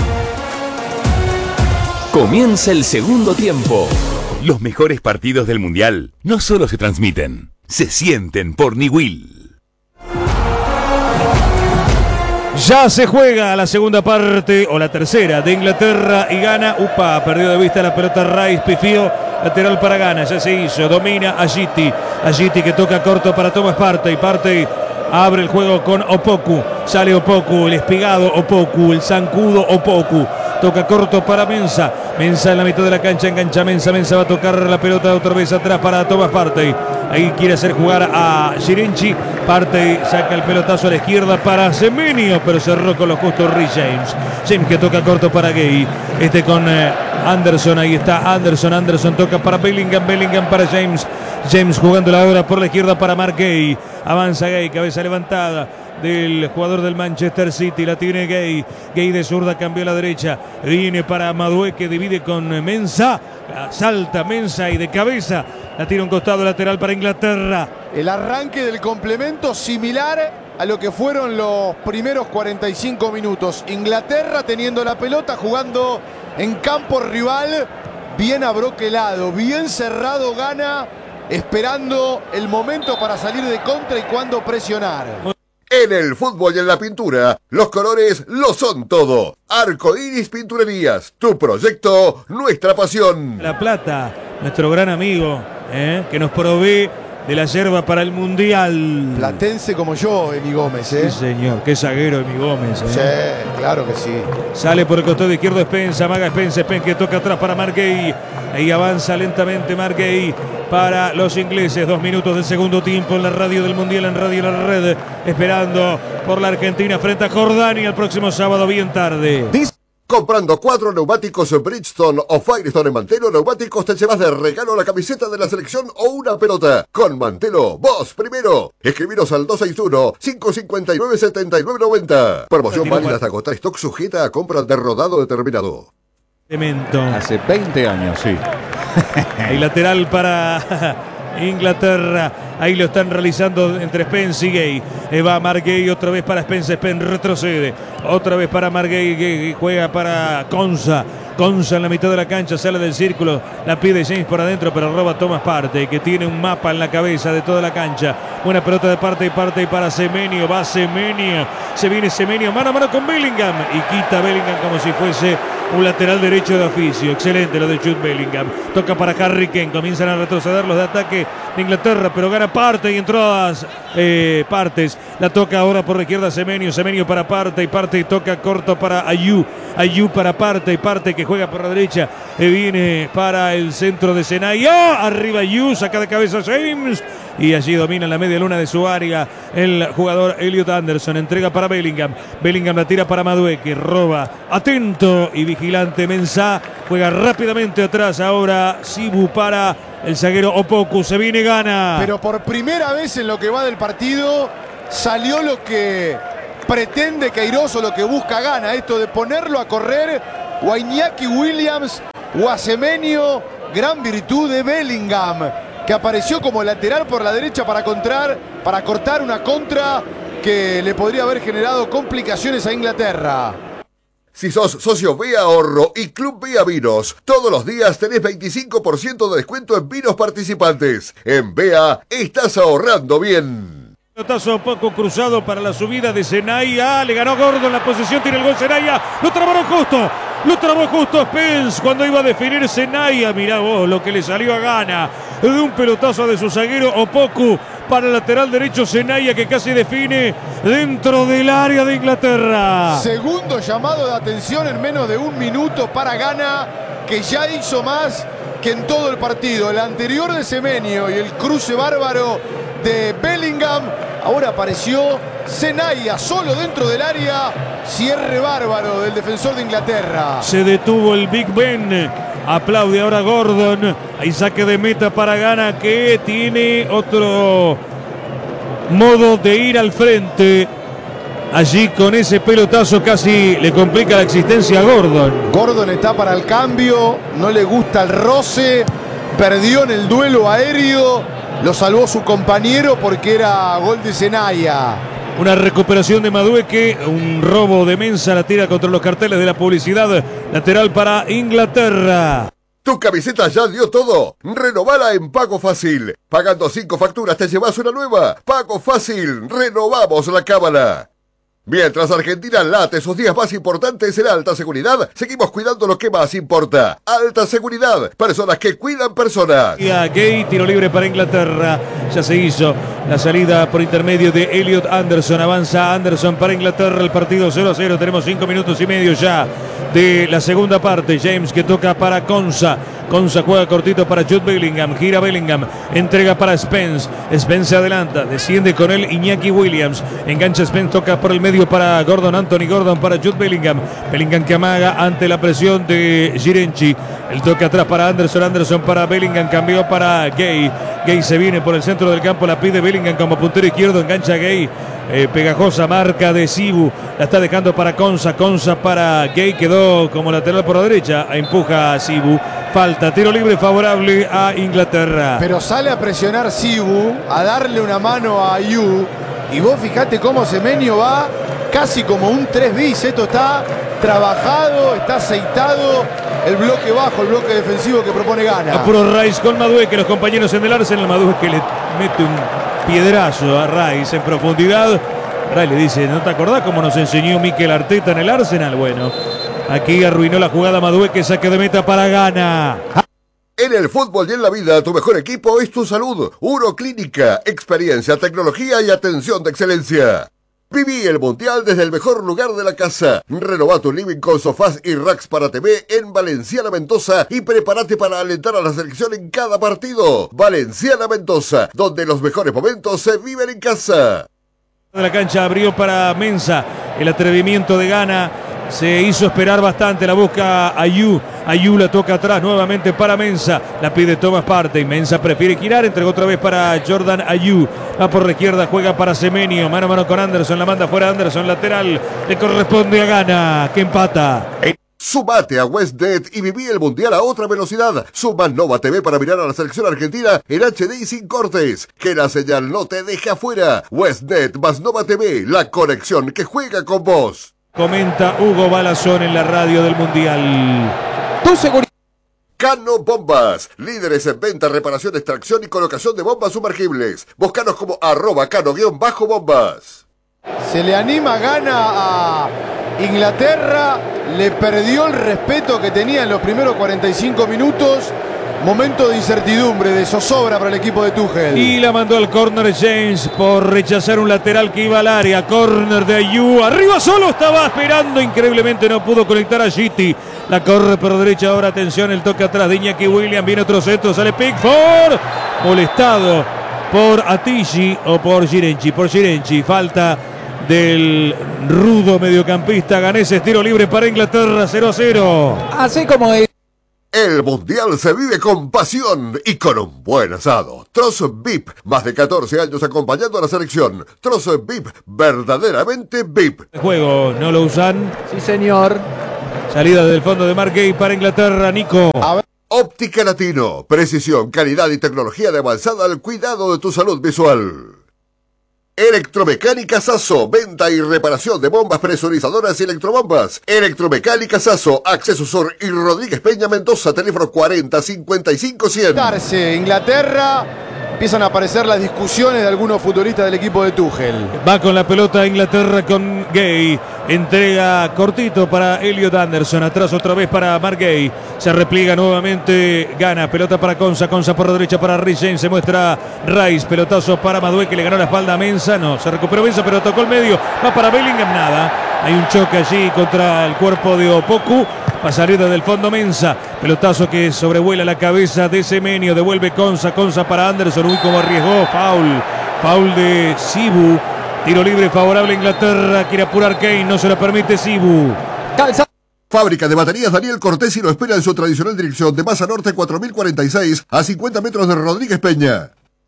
Comienza el segundo tiempo. Los mejores partidos del Mundial no solo se transmiten, se sienten por Niwil.
Ya se juega la segunda parte, o la tercera, de Inglaterra y gana. Upa, perdió de vista la pelota Rice, pifió. Lateral para Ghana, ya se hizo, domina Agiti. Agiti que toca corto para Thomas Partey. Partey abre el juego con Opoku. Sale Opoku, el espigado Opoku, el zancudo Opoku. Toca corto para Mensa. Mensa en la mitad de la cancha, engancha Mensa. Mensa va a tocar la pelota otra vez atrás para Thomas Partey. Ahí quiere hacer jugar a Shirenchi. Partey saca el pelotazo a la izquierda para Semenyo, pero cerró con lo justo Rhys James. James que toca corto para Gay. Este con eh, Anderson, ahí está Anderson. Anderson toca para Bellingham. Bellingham para James. James jugando la hora por la izquierda para Mark Gay. Avanza Gay, cabeza levantada del jugador del Manchester City, la tiene Gay. Gay de zurda, cambió a la derecha. Viene para Madueke, que divide con Mensa. Salta Mensa y de cabeza la tira un costado lateral para Inglaterra.
El arranque del complemento similar a lo que fueron los primeros cuarenta y cinco minutos. Inglaterra teniendo la pelota, jugando en campo rival, bien abroquelado, bien cerrado Ghana, esperando el momento para salir de contra y cuando presionar.
En el fútbol y en la pintura, los colores lo son todo. Arco Iris Pinturerías, tu proyecto, nuestra pasión.
La Plata, nuestro gran amigo, ¿eh? que nos provee de la yerba para el Mundial.
Platense como yo, Emi Gómez, ¿eh?
Sí, señor, qué zaguero Emi Gómez. ¿eh?
Sí, claro que sí.
Sale por el costado izquierdo Spencer, amaga Spencer, Spencer que toca atrás para Mark Gay. Ahí avanza lentamente Mark Gay para los ingleses. Dos minutos del segundo tiempo en la radio del Mundial, en Radio La Red, esperando por la Argentina frente a Jordania el próximo sábado bien tarde.
Comprando cuatro neumáticos Bridgestone o Firestone en Mantelo Neumáticos te llevas de regalo la camiseta de la selección o una pelota. Con Mantelo, vos primero. Escribiros al dos seis uno, cinco cinco nueve, siete nueve nueve cero. Promoción válida hasta agotar stock, sujeta a compra de rodado determinado.
Cemento.
Hace veinte años, sí.
El lateral para Inglaterra. Ahí lo están realizando entre Spence y Gay. Eh, va Mark Gay otra vez para Spence. Spence retrocede. Otra vez para Mark Gay. Gay juega para Konsa. Konsa en la mitad de la cancha. Sale del círculo. La pide James por adentro, pero roba Thomas Partey, que tiene un mapa en la cabeza de toda la cancha. Buena pelota de Partey. Partey para Semenyo. Va Semenyo. Se viene Semenyo mano a mano con Bellingham. Y quita Bellingham como si fuese un lateral derecho de oficio. Excelente lo de Jude Bellingham. Toca para Harry Kane. Comienzan a retroceder los de ataque de Inglaterra, pero gana Partey en todas eh, partes. La toca ahora por la izquierda Semenyo. Semenyo para Partey. Partey toca corto para Ayew. Ayew para Partey. Partey que juega por la derecha. Eh, viene para el centro de Senay. ¡Oh! Arriba Ayew. Saca de cabeza James. y allí domina la media luna de su área el jugador Elliot Anderson. Entrega para Bellingham. Bellingham la tira para Madueke. Roba. Atento y vigilante Mensah. Juega rápidamente atrás ahora Sibu para el zaguero Opoku. Se viene Ghana.
Pero por primera vez en lo que va del partido salió lo que pretende Queiroz o lo que busca Ghana. Esto de ponerlo a correr o a Iñaki Williams o a Semenyo. Gran virtud de Bellingham, que apareció como lateral por la derecha para contrar, para cortar una contra que le podría haber generado complicaciones a Inglaterra.
Si sos socio Vía Ahorro y Club Vía Vinos, todos los días tenés veinticinco por ciento de descuento en vinos participantes. En Vea estás ahorrando bien.
Pelotazo poco cruzado para la subida de Senaya. Le ganó Gordon la posición, tiene el gol Senaya. Lo trabaron justo. Lo trabó justo Spence cuando iba a definir Senaya. Mirá vos lo que le salió a Ghana. De un pelotazo de su zaguero Opoku para el lateral derecho Senaya, que casi define dentro del área de Inglaterra.
Segundo llamado de atención en menos de un minuto para Ghana, que ya hizo más que en todo el partido. El anterior de Semenyo y el cruce bárbaro de Bellingham. Ahora apareció Senaya solo dentro del área. Cierre bárbaro del defensor de Inglaterra.
Se detuvo el Big Ben. Aplaude ahora Gordon. Hay saque de meta para Ghana, que tiene otro modo de ir al frente. Allí con ese pelotazo casi le complica la existencia a Gordon.
Gordon está para el cambio. No le gusta el roce. Perdió en el duelo aéreo. Lo salvó su compañero porque era gol de Senaya.
Una recuperación de Madueke, un robo de Mensah, la tira contra los carteles de la publicidad. Lateral para Inglaterra.
¿Tu camiseta ya dio todo? Renovala en Pago Fácil. Pagando cinco facturas te llevas una nueva. Pago Fácil, renovamos la cábala. Mientras Argentina late sus días más importantes en alta seguridad, seguimos cuidando lo que más importa. Alta seguridad, personas que cuidan personas.
Gay, tiro libre para Inglaterra. Ya se hizo la salida por intermedio de Elliot Anderson. Avanza Anderson para Inglaterra. El partido cero a cero. Tenemos cinco minutos y medio ya de la segunda parte. James, que toca para Konsa. Konsa juega cortito para Jude Bellingham. Gira Bellingham. Entrega para Spence. Spence se adelanta. Desciende con él Iñaki Williams. Engancha Spence. Toca por el medio para Gordon. Anthony Gordon para Jude Bellingham. Bellingham que amaga ante la presión de Girenchi. El toque atrás para Anderson. Anderson para Bellingham. Cambió para Gay. Gay se viene por el centro del campo. La pide Bellingham como puntero izquierdo. Engancha Gay. Eh, pegajosa marca de Sibu. La está dejando para Konsa. Konsa para Gay. Quedó como lateral por la derecha. Empuja a Sibu. Falta. Tiro libre favorable a Inglaterra.
Pero sale a presionar Sibu, a darle una mano a Ayew. Y vos fijate cómo Semenyo va casi como un tres bis. Esto está trabajado, está aceitado. El bloque bajo, el bloque defensivo que propone Ghana.
Apuro Rice con Madueke, los compañeros en el Arsenal. Madueke le mete un piedrazo a Rice en profundidad. Rice le dice, ¿no te acordás cómo nos enseñó Mikel Arteta en el Arsenal? Bueno, aquí arruinó la jugada Madueke, saque de meta para Ghana.
En el fútbol y en la vida, tu mejor equipo es tu salud. Uroclínica, experiencia, tecnología y atención de excelencia. Viví el Mundial desde el mejor lugar de la casa. Renova tu living con sofás y racks para T V en Valenciana Mendoza y prepárate para alentar a la selección en cada partido. Valenciana Mendoza, donde los mejores momentos se viven en casa.
De la cancha abrió para Mensah. El atrevimiento de Ghana se hizo esperar bastante. La busca Ayew. Ayew la toca atrás nuevamente para Mensah. La pide Thomas Partey. Mensah prefiere girar. Entregó otra vez para Jordan Ayew. Va por la izquierda. Juega para Semenyo. Mano a mano con Anderson. La manda fuera Anderson. Lateral. Le corresponde a Ghana, que empata.
Sumate a WestNet y viví el Mundial a otra velocidad. Suma Nova T V para mirar a la selección argentina en H D y sin cortes. Que la señal no te deje afuera. WestNet más Nova T V, la conexión que juega con vos.
Comenta Hugo Balazón en la radio del Mundial.
Tu seguridad. Cano Bombas, líderes en venta, reparación, extracción y colocación de bombas sumergibles. Búscanos como arroba cano-bombas.
Se le anima, Ghana a Inglaterra. Le perdió el respeto que tenía en los primeros cuarenta y cinco minutos. Momento de incertidumbre, de zozobra para el equipo de Tuchel.
Y la mandó al córner James por rechazar un lateral que iba al área. Córner de Ayew. Arriba solo estaba esperando. Increíblemente no pudo conectar a Gitti. La corre por derecha ahora. Atención, el toque atrás de Iñaki Williams. Viene otro centro. Sale Pickford. Molestado por Atishi o por Girenchi. Por Girenchi, falta del rudo mediocampista ganés. Tiro libre para Inglaterra, cero a cero.
Así como es.
El Mundial se vive con pasión y con un buen asado. Trozo V I P, más de catorce años acompañando a la selección. Trozo V I P, verdaderamente V I P.
Juego, no lo usan.
Sí, señor.
Salida del fondo de Mark Gay para Inglaterra, Nico.
Óptica Latino, precisión, calidad y tecnología de avanzada al cuidado de tu salud visual. Electromecánica Sasso, venta y reparación de bombas presurizadoras y electrobombas. Electromecánica Sasso, Acceso Sur y Rodríguez Peña Mendoza, teléfono cuarenta cincuenta y cinco cien.
Darse, Inglaterra, empiezan a aparecer las discusiones de algunos futbolistas del equipo de Tuchel.
Va con la pelota Inglaterra con Gay. Entrega cortito para Elliot Anderson. Atrás otra vez para Mark Gay. Se repliega nuevamente. Gana. Pelota para Konsa. Konsa por la derecha para Rice James. Se muestra Rice. Pelotazo para Madueke, que le ganó la espalda a Mensah. No, se recuperó Mensah, pero tocó el medio. Va para Bellingham. Nada. Hay un choque allí contra el cuerpo de Opoku. Va a salir desde el fondo Mensah. Pelotazo que sobrevuela la cabeza de Semenyo. Devuelve Konsa. Konsa para Anderson. Uy, como arriesgó. Foul. Foul de Sibu. Tiro libre favorable a Inglaterra. Quiere apurar Kane. No se lo permite Sibu.
Calza. Fábrica de baterías Daniel Cortesi lo espera en su tradicional dirección de Masa Norte cuatro mil cuarenta y seis a cincuenta metros de Rodríguez Peña.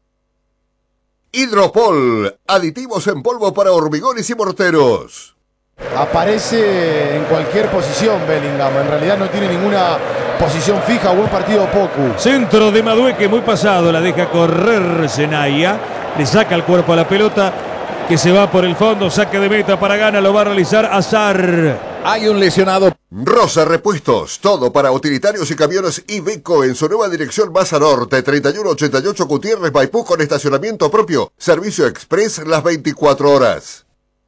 Hidropol. Aditivos en polvo para hormigones y morteros.
Aparece en cualquier posición Bellingham. En realidad no tiene ninguna posición fija. Buen partido Opoku.
Centro de Madueke muy pasado. La deja correr Zenaya. Le saca el cuerpo a la pelota, que se va por el fondo. Saque de meta para Ghana. Lo va a realizar Azar.
Hay un lesionado.
Rosa Repuestos. Todo para utilitarios y camiones Iveco en su nueva dirección Masa Norte. treinta y uno ochenta y ocho Gutiérrez Maipú con estacionamiento propio. Servicio express las veinticuatro horas.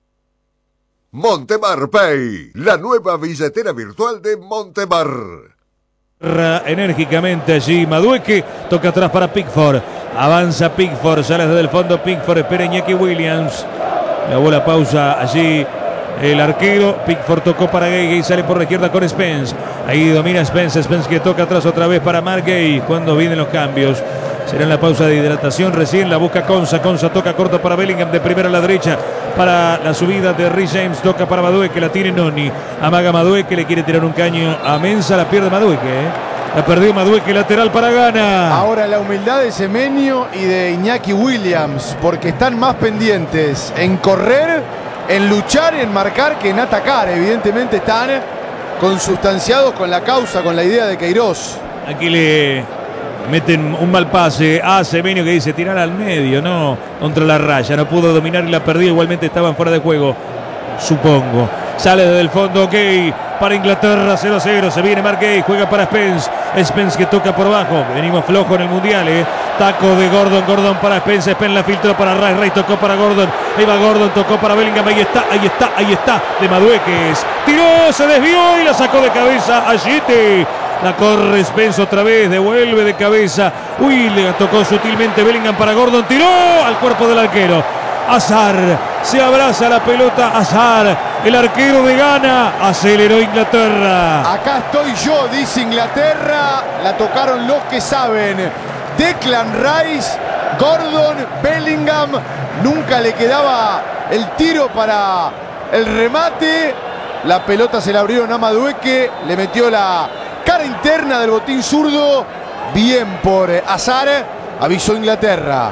Montemar Pay. La nueva billetera virtual de Montemar.
Enérgicamente allí Madueke. Toca atrás para Pickford. Avanza Pickford. Sale desde el fondo Pickford. Espera Iñaki Williams. La bola pausa allí el arquero. Pickford tocó para Gay. Gay sale por la izquierda con Spence. Ahí domina Spence. Spence que toca atrás otra vez para Mark Gay. Cuando vienen los cambios. Será en la pausa de hidratación. Recién la busca Konsa. Konsa toca corto para Bellingham. De primera a la derecha. Para la subida de Rice James. Toca para Madueke. La tiene Noni. Amaga Madueke. Le quiere tirar un caño a Mensah. La pierde Madueke. ¿eh? La perdió Madueke. Lateral para Ghana.
Ahora la humildad de Semenyo y de Iñaki Williams. Porque están más pendientes en correr, en luchar y en marcar que en atacar. Evidentemente están consustanciados con la causa, con la idea de Queiroz.
Aquí le meten un mal pase a Semenyo, que dice tirar al medio, no contra la raya. No pudo dominar y la perdió. Igualmente estaban fuera de juego, supongo. Sale desde el fondo Gay para Inglaterra, cero a cero. Se viene Mark Gay, juega para Spence. Spence que toca por abajo. Venimos flojo en el Mundial, ¿eh? Taco de Gordon, Gordon para Spence. Spence la filtró para Rice, Rice tocó para Gordon. Ahí va Gordon, tocó para Bellingham. Ahí está, ahí está, ahí está. De Madueke. Tiró, se desvió y la sacó de cabeza a Gite. La corre Spence otra vez, devuelve de cabeza. Uy, le tocó sutilmente Bellingham para Gordon. Tiró al cuerpo del arquero. Azar, se abraza la pelota Azar, el arquero de Ghana. Aceleró Inglaterra.
Acá estoy yo, dice Inglaterra. La tocaron los que saben. Declan Rice, Gordon, Bellingham. Nunca le quedaba el tiro para el remate. La pelota se la abrieron a Madueke. Le metió la cara interna del botín zurdo. Bien por Azar. Avisó Inglaterra.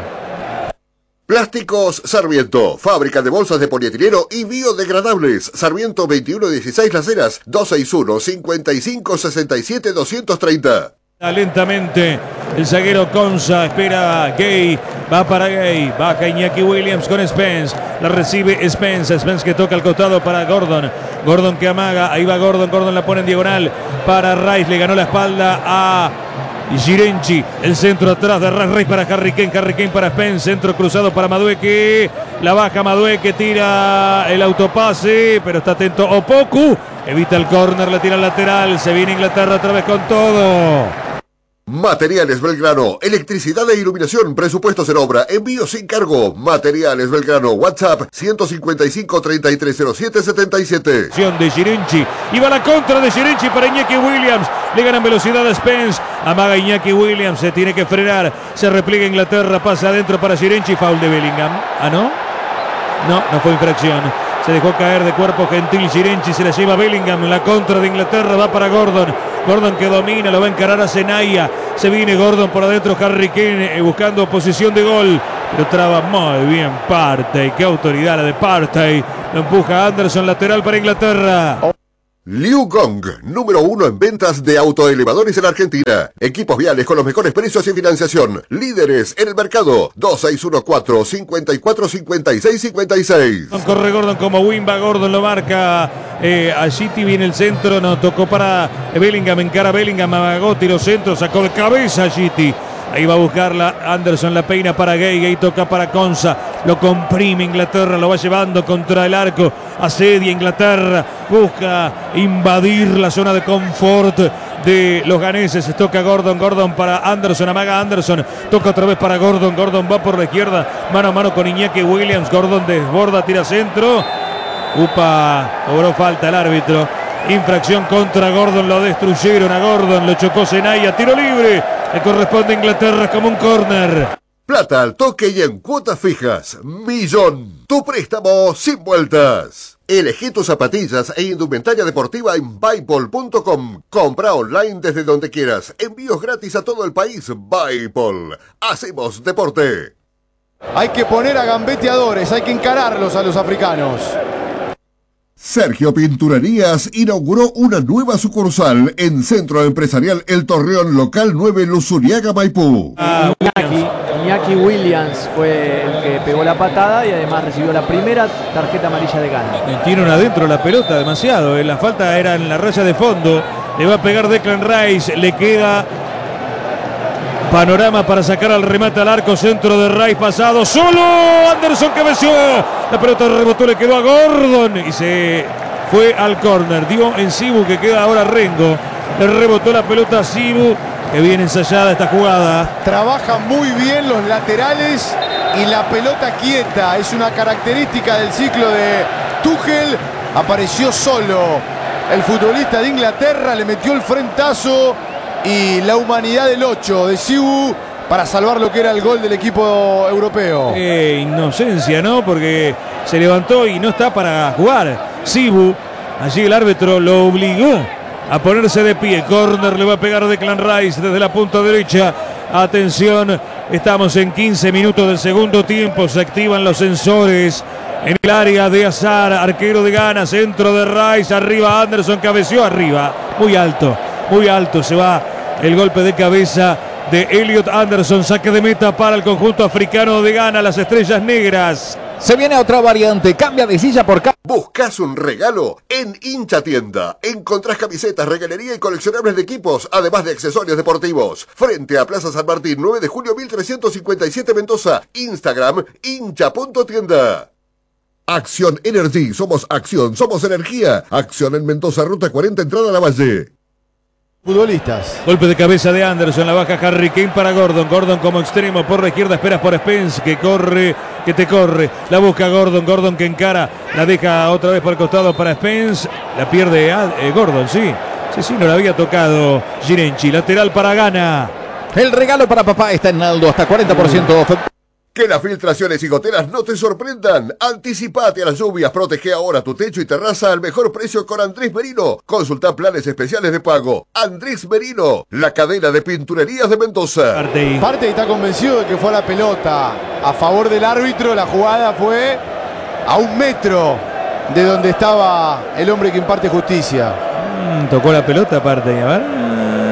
Plásticos Sarmiento, fábrica de bolsas de polietileno y biodegradables. Sarmiento veintiuno dieciséis Las Heras, dos seis uno, cinco cinco, seis siete, dos tres cero.
Lentamente el zaguero Konsa espera Gay, va para Gay, baja Iñaki Williams con Spence, la recibe Spence, Spence que toca al costado para Gordon, Gordon que amaga, ahí va Gordon, Gordon la pone en diagonal para Rice, le ganó la espalda a Girenchi, el centro atrás de Rice, Rice para Harry Kane, Harry Kane para Spence, centro cruzado para Madueke, la baja Madueke, tira el autopase, pero está atento Opoku, evita el córner, la tira al lateral, se viene Inglaterra otra vez con todo.
Materiales Belgrano, electricidad e iluminación, presupuestos en obra, envío sin cargo. Materiales Belgrano, WhatsApp ciento cincuenta y cinco, treinta y tres cero siete, setenta y siete.
De Girenchi, iba la contra de Girenchi para Iñaki Williams, le ganan velocidad a Spence, Amaga Iñaki Williams, se tiene que frenar. Se repliega Inglaterra, pasa adentro para Girenchi. Foul de Bellingham. ¿Ah, no? No, no fue infracción. Se dejó caer de cuerpo gentil Girenchi, se la lleva Bellingham. La contra de Inglaterra va para Gordon. Gordon que domina, lo va a encarar a Senaya. Se viene Gordon por adentro, Harry Kane eh, buscando posición de gol. Pero traba muy bien Partey. Qué autoridad la de Partey. Lo empuja Anderson, lateral para Inglaterra.
Liu Gong, número uno en ventas de autoelevadores en Argentina. Equipos viales con los mejores precios y financiación. Líderes en el mercado. dos seis uno cuatro, cinco cuatro, cinco seis cinco seis.
Corre Gordon como Wimba. Gordon lo marca. Eh, a Giti viene el centro. No, tocó para Bellingham. Encara Bellingham. Amagó, tiró centro. Sacó de cabeza a Giti. Ahí va a buscarla Anderson, la peina para Gay, Gay toca para Konsa, lo comprime Inglaterra, lo va llevando contra el arco, asedia Inglaterra, busca invadir la zona de confort de los ganeses, toca Gordon, Gordon para Anderson, amaga Anderson, toca otra vez para Gordon, Gordon va por la izquierda, mano a mano con Iñaki Williams, Gordon desborda, tira centro, upa, cobró falta el árbitro, infracción contra Gordon, lo destruyeron a Gordon, lo chocó Senaya, tiro libre. Le corresponde a Inglaterra como un córner.
Plata al toque y en cuotas fijas. Millón. Tu préstamo sin vueltas. Elegí tus zapatillas e indumentaria deportiva en Buypol punto com. Compra online desde donde quieras. Envíos gratis a todo el país. Buypol. Hacemos deporte.
Hay que poner a gambeteadores, hay que encararlos a los africanos.
Sergio Pinturerías inauguró una nueva sucursal en Centro Empresarial El Torreón, local nueve, Luzuriaga, Maipú.
Ah, Iñaki, Iñaki Williams fue el que pegó la patada y además recibió la primera tarjeta amarilla de Ghana.
Tiene una adentro la pelota demasiado. Eh. La falta era en la raya de fondo. Le va a pegar Declan Rice. Le queda panorama para sacar al remate al arco. Centro de Rice pasado. Solo Anderson cabeció. La pelota rebotó, le quedó a Gordon y se fue al córner. Dio en Sibu, que queda ahora Rengo. Le rebotó la pelota a Sibu, que viene ensayada esta jugada.
Trabajan muy bien los laterales y la pelota quieta. Es una característica del ciclo de Tuchel. Apareció solo el futbolista de Inglaterra, le metió el frentazo y la humanidad del ocho de Sibu para salvar lo que era el gol del equipo europeo.
Eh, inocencia, ¿no? Porque se levantó y no está para jugar. Sibu, allí el árbitro lo obligó a ponerse de pie. Corner le va a pegar Declan Rice desde la punta derecha. Atención, estamos en quince minutos del segundo tiempo. Se activan los sensores en el área de Azar. Arquero de Ghana, centro de Rice. Arriba Anderson, cabeció arriba. Muy alto, muy alto. Se va el golpe de cabeza de Elliot Anderson, saque de meta para el conjunto africano de Ghana, las estrellas negras.
Se viene otra variante, cambia de silla por cambio.
¿Buscas un regalo? En Hincha Tienda encontrás camisetas, regalería y coleccionables de equipos, además de accesorios deportivos. Frente a Plaza San Martín, nueve de julio mil trescientos cincuenta y siete, Mendoza. Instagram, hincha punto tienda. Acción Energy, somos acción, somos energía. Acción en Mendoza, ruta cuarenta, entrada a la Valle.
Futbolistas.
Golpe de cabeza de Anderson, la baja Harry Kane para Gordon. Gordon como extremo por la izquierda, esperas por Spence, que corre, que te corre. La busca Gordon, Gordon que encara, la deja otra vez por el costado para Spence. La pierde eh, Gordon, sí. Sí, sí, no la había tocado Girenchi. Lateral para Ghana.
El regalo para papá está en Aldo, hasta cuarenta por ciento off.
Que las filtraciones y goteras no te sorprendan. Anticipate a las lluvias. Protege ahora tu techo y terraza al mejor precio con Andrés Merino. Consulta planes especiales de pago. Andrés Merino, la cadena de pinturerías de Mendoza.
Partey.
Partey está convencido de que fue a la pelota a favor del árbitro. La jugada fue a un metro de donde estaba el hombre que imparte justicia.
Mm, tocó la pelota Partey, a ver.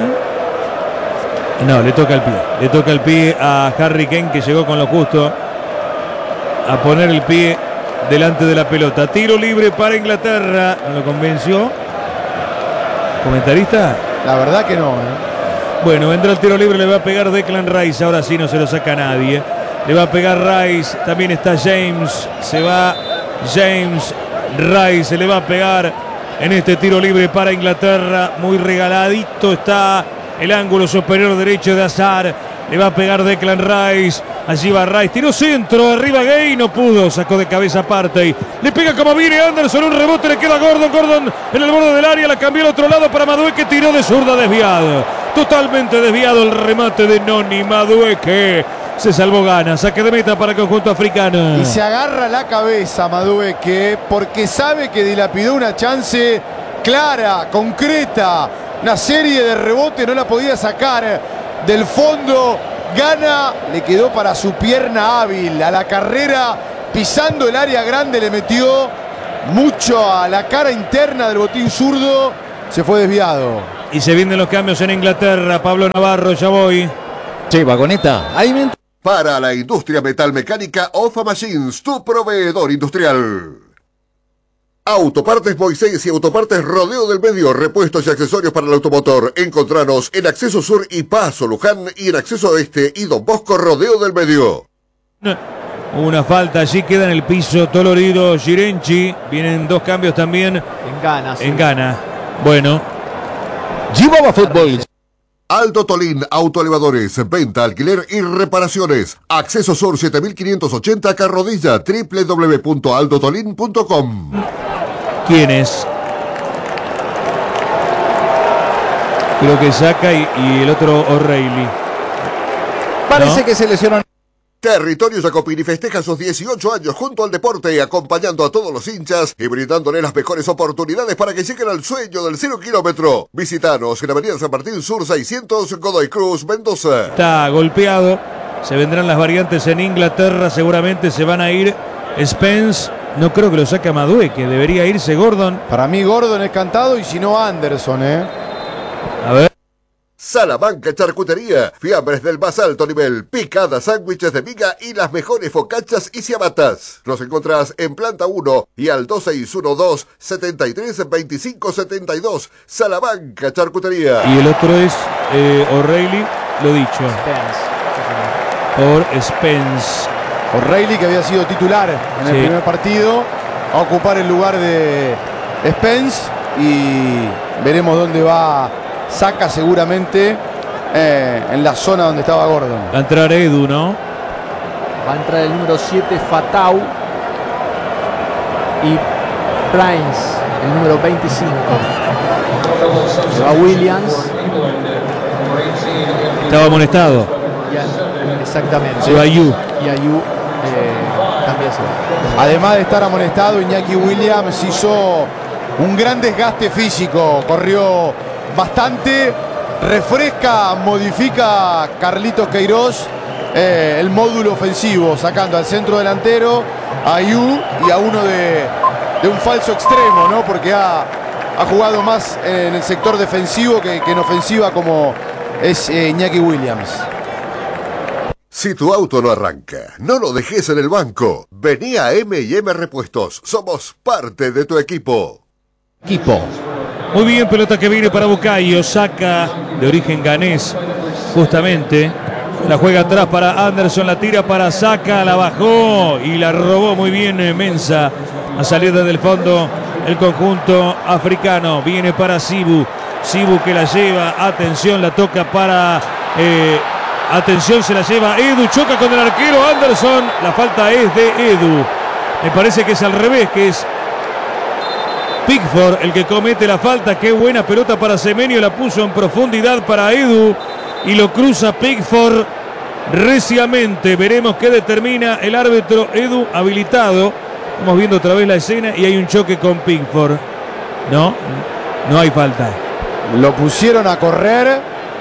No, le toca el pie. Le toca el pie a Harry Kane, que llegó con lo justo a poner el pie delante de la pelota. Tiro libre para Inglaterra. ¿No lo convenció? ¿Comentarista?
La verdad que no. ¿eh?
Bueno, vendrá el tiro libre, le va a pegar Declan Rice. Ahora sí no se lo saca nadie. Le va a pegar Rice. También está James. Se va James. Rice le va a pegar en este tiro libre para Inglaterra. Muy regaladito está el ángulo superior derecho de Azar. Le va a pegar Declan Rice. Allí va Rice. Tiró centro. Arriba Gay. No pudo. Sacó de cabeza Partey. Le pega como viene Anderson. Un rebote. Le queda Gordon. Gordon en el borde del área. La cambió al otro lado para Madueque. Tiró de zurda desviado. Totalmente desviado el remate de Noni Madueke. Se salvó Gana. Saque de meta para el conjunto africano.
Y se agarra la cabeza Madueke porque sabe que dilapidó una chance clara, concreta. Una serie de rebotes, no la podía sacar del fondo. Gana, le quedó para su pierna hábil. A la carrera, pisando el área grande, le metió mucho a la cara interna del botín zurdo. Se fue desviado.
Y se vienen los cambios en Inglaterra. Pablo Navarro, ya voy.
Che, vagoneta, ahí me...
Para la industria metalmecánica, Ofa Machines, tu proveedor industrial. Autopartes Moisés y Autopartes Rodeo del Medio, repuestos y accesorios para el automotor. Encontranos en Acceso Sur y Paso Luján y en Acceso Este y Don Bosco Rodeo del Medio.
Una falta, allí queda en el piso dolorido Girenchi. Vienen dos cambios también.
En Gana. Sí.
En Gana. Bueno.
Gibaba Fútbol.
Aldo Tolín, autoelevadores, venta, alquiler y reparaciones. Acceso Sur siete mil quinientos ochenta Carrodilla, doble u doble u doble u punto aldo tolín punto com.
¿Quién es? Creo que Saca y, y el otro O'Reilly.
Parece
¿No?
que se lesionó.
Territorio Jacopini festeja sus dieciocho años junto al deporte, acompañando a todos los hinchas y brindándole las mejores oportunidades para que lleguen al sueño del cero kilómetro. Visítanos en Avenida San Martín Sur seiscientos, Godoy Cruz, Mendoza.
Está golpeado. Se vendrán las variantes en Inglaterra. Seguramente se van a ir Spence. No creo que lo saque a Madueke. Debería irse Gordon.
Para mí Gordon es cantado y si no Anderson, ¿eh?
A ver.
Salamanca Charcutería, fiambres del más alto nivel, picadas, sándwiches de miga y las mejores focachas y ciabatas. Nos encontrás en planta uno y al dos seis uno dos, setenta y tres, veinticinco setenta y dos. Salamanca Charcutería.
Y el otro es eh, O'Reilly, lo dicho. Por Spence.
O'Reilly, que había sido titular en el
Sí.
primer partido, a ocupar el lugar de Spence y veremos dónde va. Saca seguramente eh, en la zona donde estaba Gordon.
Va a entrar Edu, ¿no?
Va a entrar el número siete, Fatau. Y Prince, el número veinticinco. Se va Williams.
Estaba amonestado.
Y, exactamente.
Se va Yu.
Y Ayu eh, también se va.
Además de estar amonestado, Iñaki Williams hizo un gran desgaste físico. Corrió bastante, refresca, modifica Carlitos Queiroz eh, el módulo ofensivo, sacando al centro delantero a Ayu y a uno de, de un falso extremo, ¿no? Porque ha, ha jugado más en el sector defensivo que, que en ofensiva, como es eh, Iñaki Williams.
Si tu auto no arranca, no lo dejes en el banco. Vení a M y M Repuestos. Somos parte de tu equipo.
Equipo.
Muy bien, pelota que viene para Bucayo. Saca de origen ganés, justamente. La juega atrás para Anderson, la tira para Saca, la bajó y la robó muy bien Mensa. A salir desde el fondo el conjunto africano. Viene para Sibu. Sibu que la lleva. Atención, la toca para... Eh, atención, se la lleva Edu. Choca con el arquero Anderson. La falta es de Edu. Me parece que es al revés, que es Pickford el que comete la falta. Qué buena pelota para Semenyo. La puso en profundidad para Edu. Y lo cruza Pickford reciamente. Veremos qué determina el árbitro. Edu habilitado. Estamos viendo otra vez la escena y hay un choque con Pickford. No, no hay falta.
Lo pusieron a correr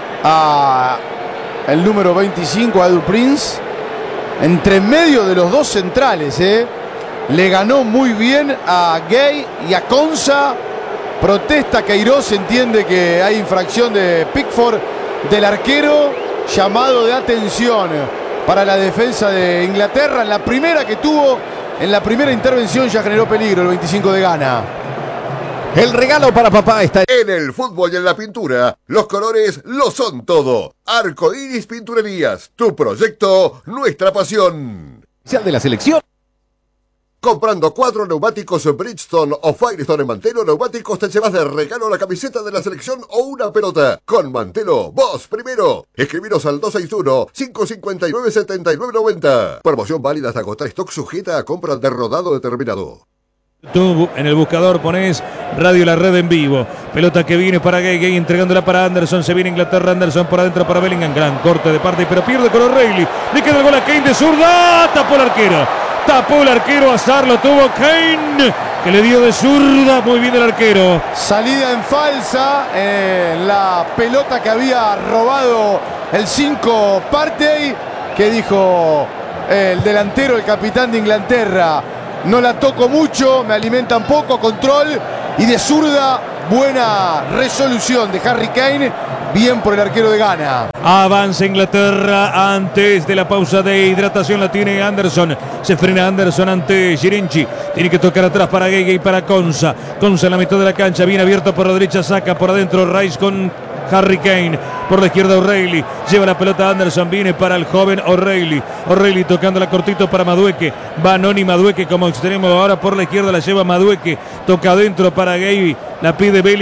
a el número veinticinco, a Edu Prince, entre medio de los dos centrales, ¿eh? Le ganó muy bien a Gay y a Konsa. Protesta Queiroz, entiende que hay infracción de Pickford del arquero. Llamado de atención para la defensa de Inglaterra. La primera que tuvo, en la primera intervención ya generó peligro el veinticinco de Ghana.
El regalo para papá está
en el fútbol y en la pintura. Los colores lo son todo. Arco Iris Pinturerías, tu proyecto, nuestra pasión.
De la selección.
Comprando cuatro neumáticos Bridgestone o Firestone en Mantelo Neumáticos, te llevas de regalo la camiseta de la selección o una pelota. Con Mantelo, vos primero. Escribiros al dos seis uno, cinco cinco nueve, siete nueve nueve cero. Promoción válida hasta agotar stock, sujeta a compra de rodado determinado.
Tú en el buscador pones Radio La Red en vivo. Pelota que viene para Gay, Gay entregándola para Anderson. Se viene Inglaterra, Anderson por adentro para Bellingham. Gran corte de parte, pero pierde con O'Reilly. Le queda el gol a Kane de zurda. Tapó el arquero. Tapó el arquero, Azar lo tuvo Kane, que le dio de zurda. Muy bien el arquero.
Salida en falsa. Eh, la pelota que había robado el cinco Partey, que dijo el delantero, el capitán de Inglaterra: no la toco mucho, me alimentan poco, control. Y de zurda, buena resolución de Harry Kane. Bien por el arquero de Ghana.
Avanza Inglaterra antes de la pausa de hidratación. La tiene Anderson. Se frena Anderson ante Girinchi. Tiene que tocar atrás para Gege y para Konsa. Konsa en la mitad de la cancha. Bien abierto por la derecha. Saca por adentro Rice con Harry Kane. Por la izquierda O'Reilly. Lleva la pelota Anderson. Viene para el joven O'Reilly. O'Reilly tocándola cortito para Madueke. Va Noni Madueke como extremo. Ahora por la izquierda la lleva Madueke. Toca adentro para Gege. La pide Bellingham.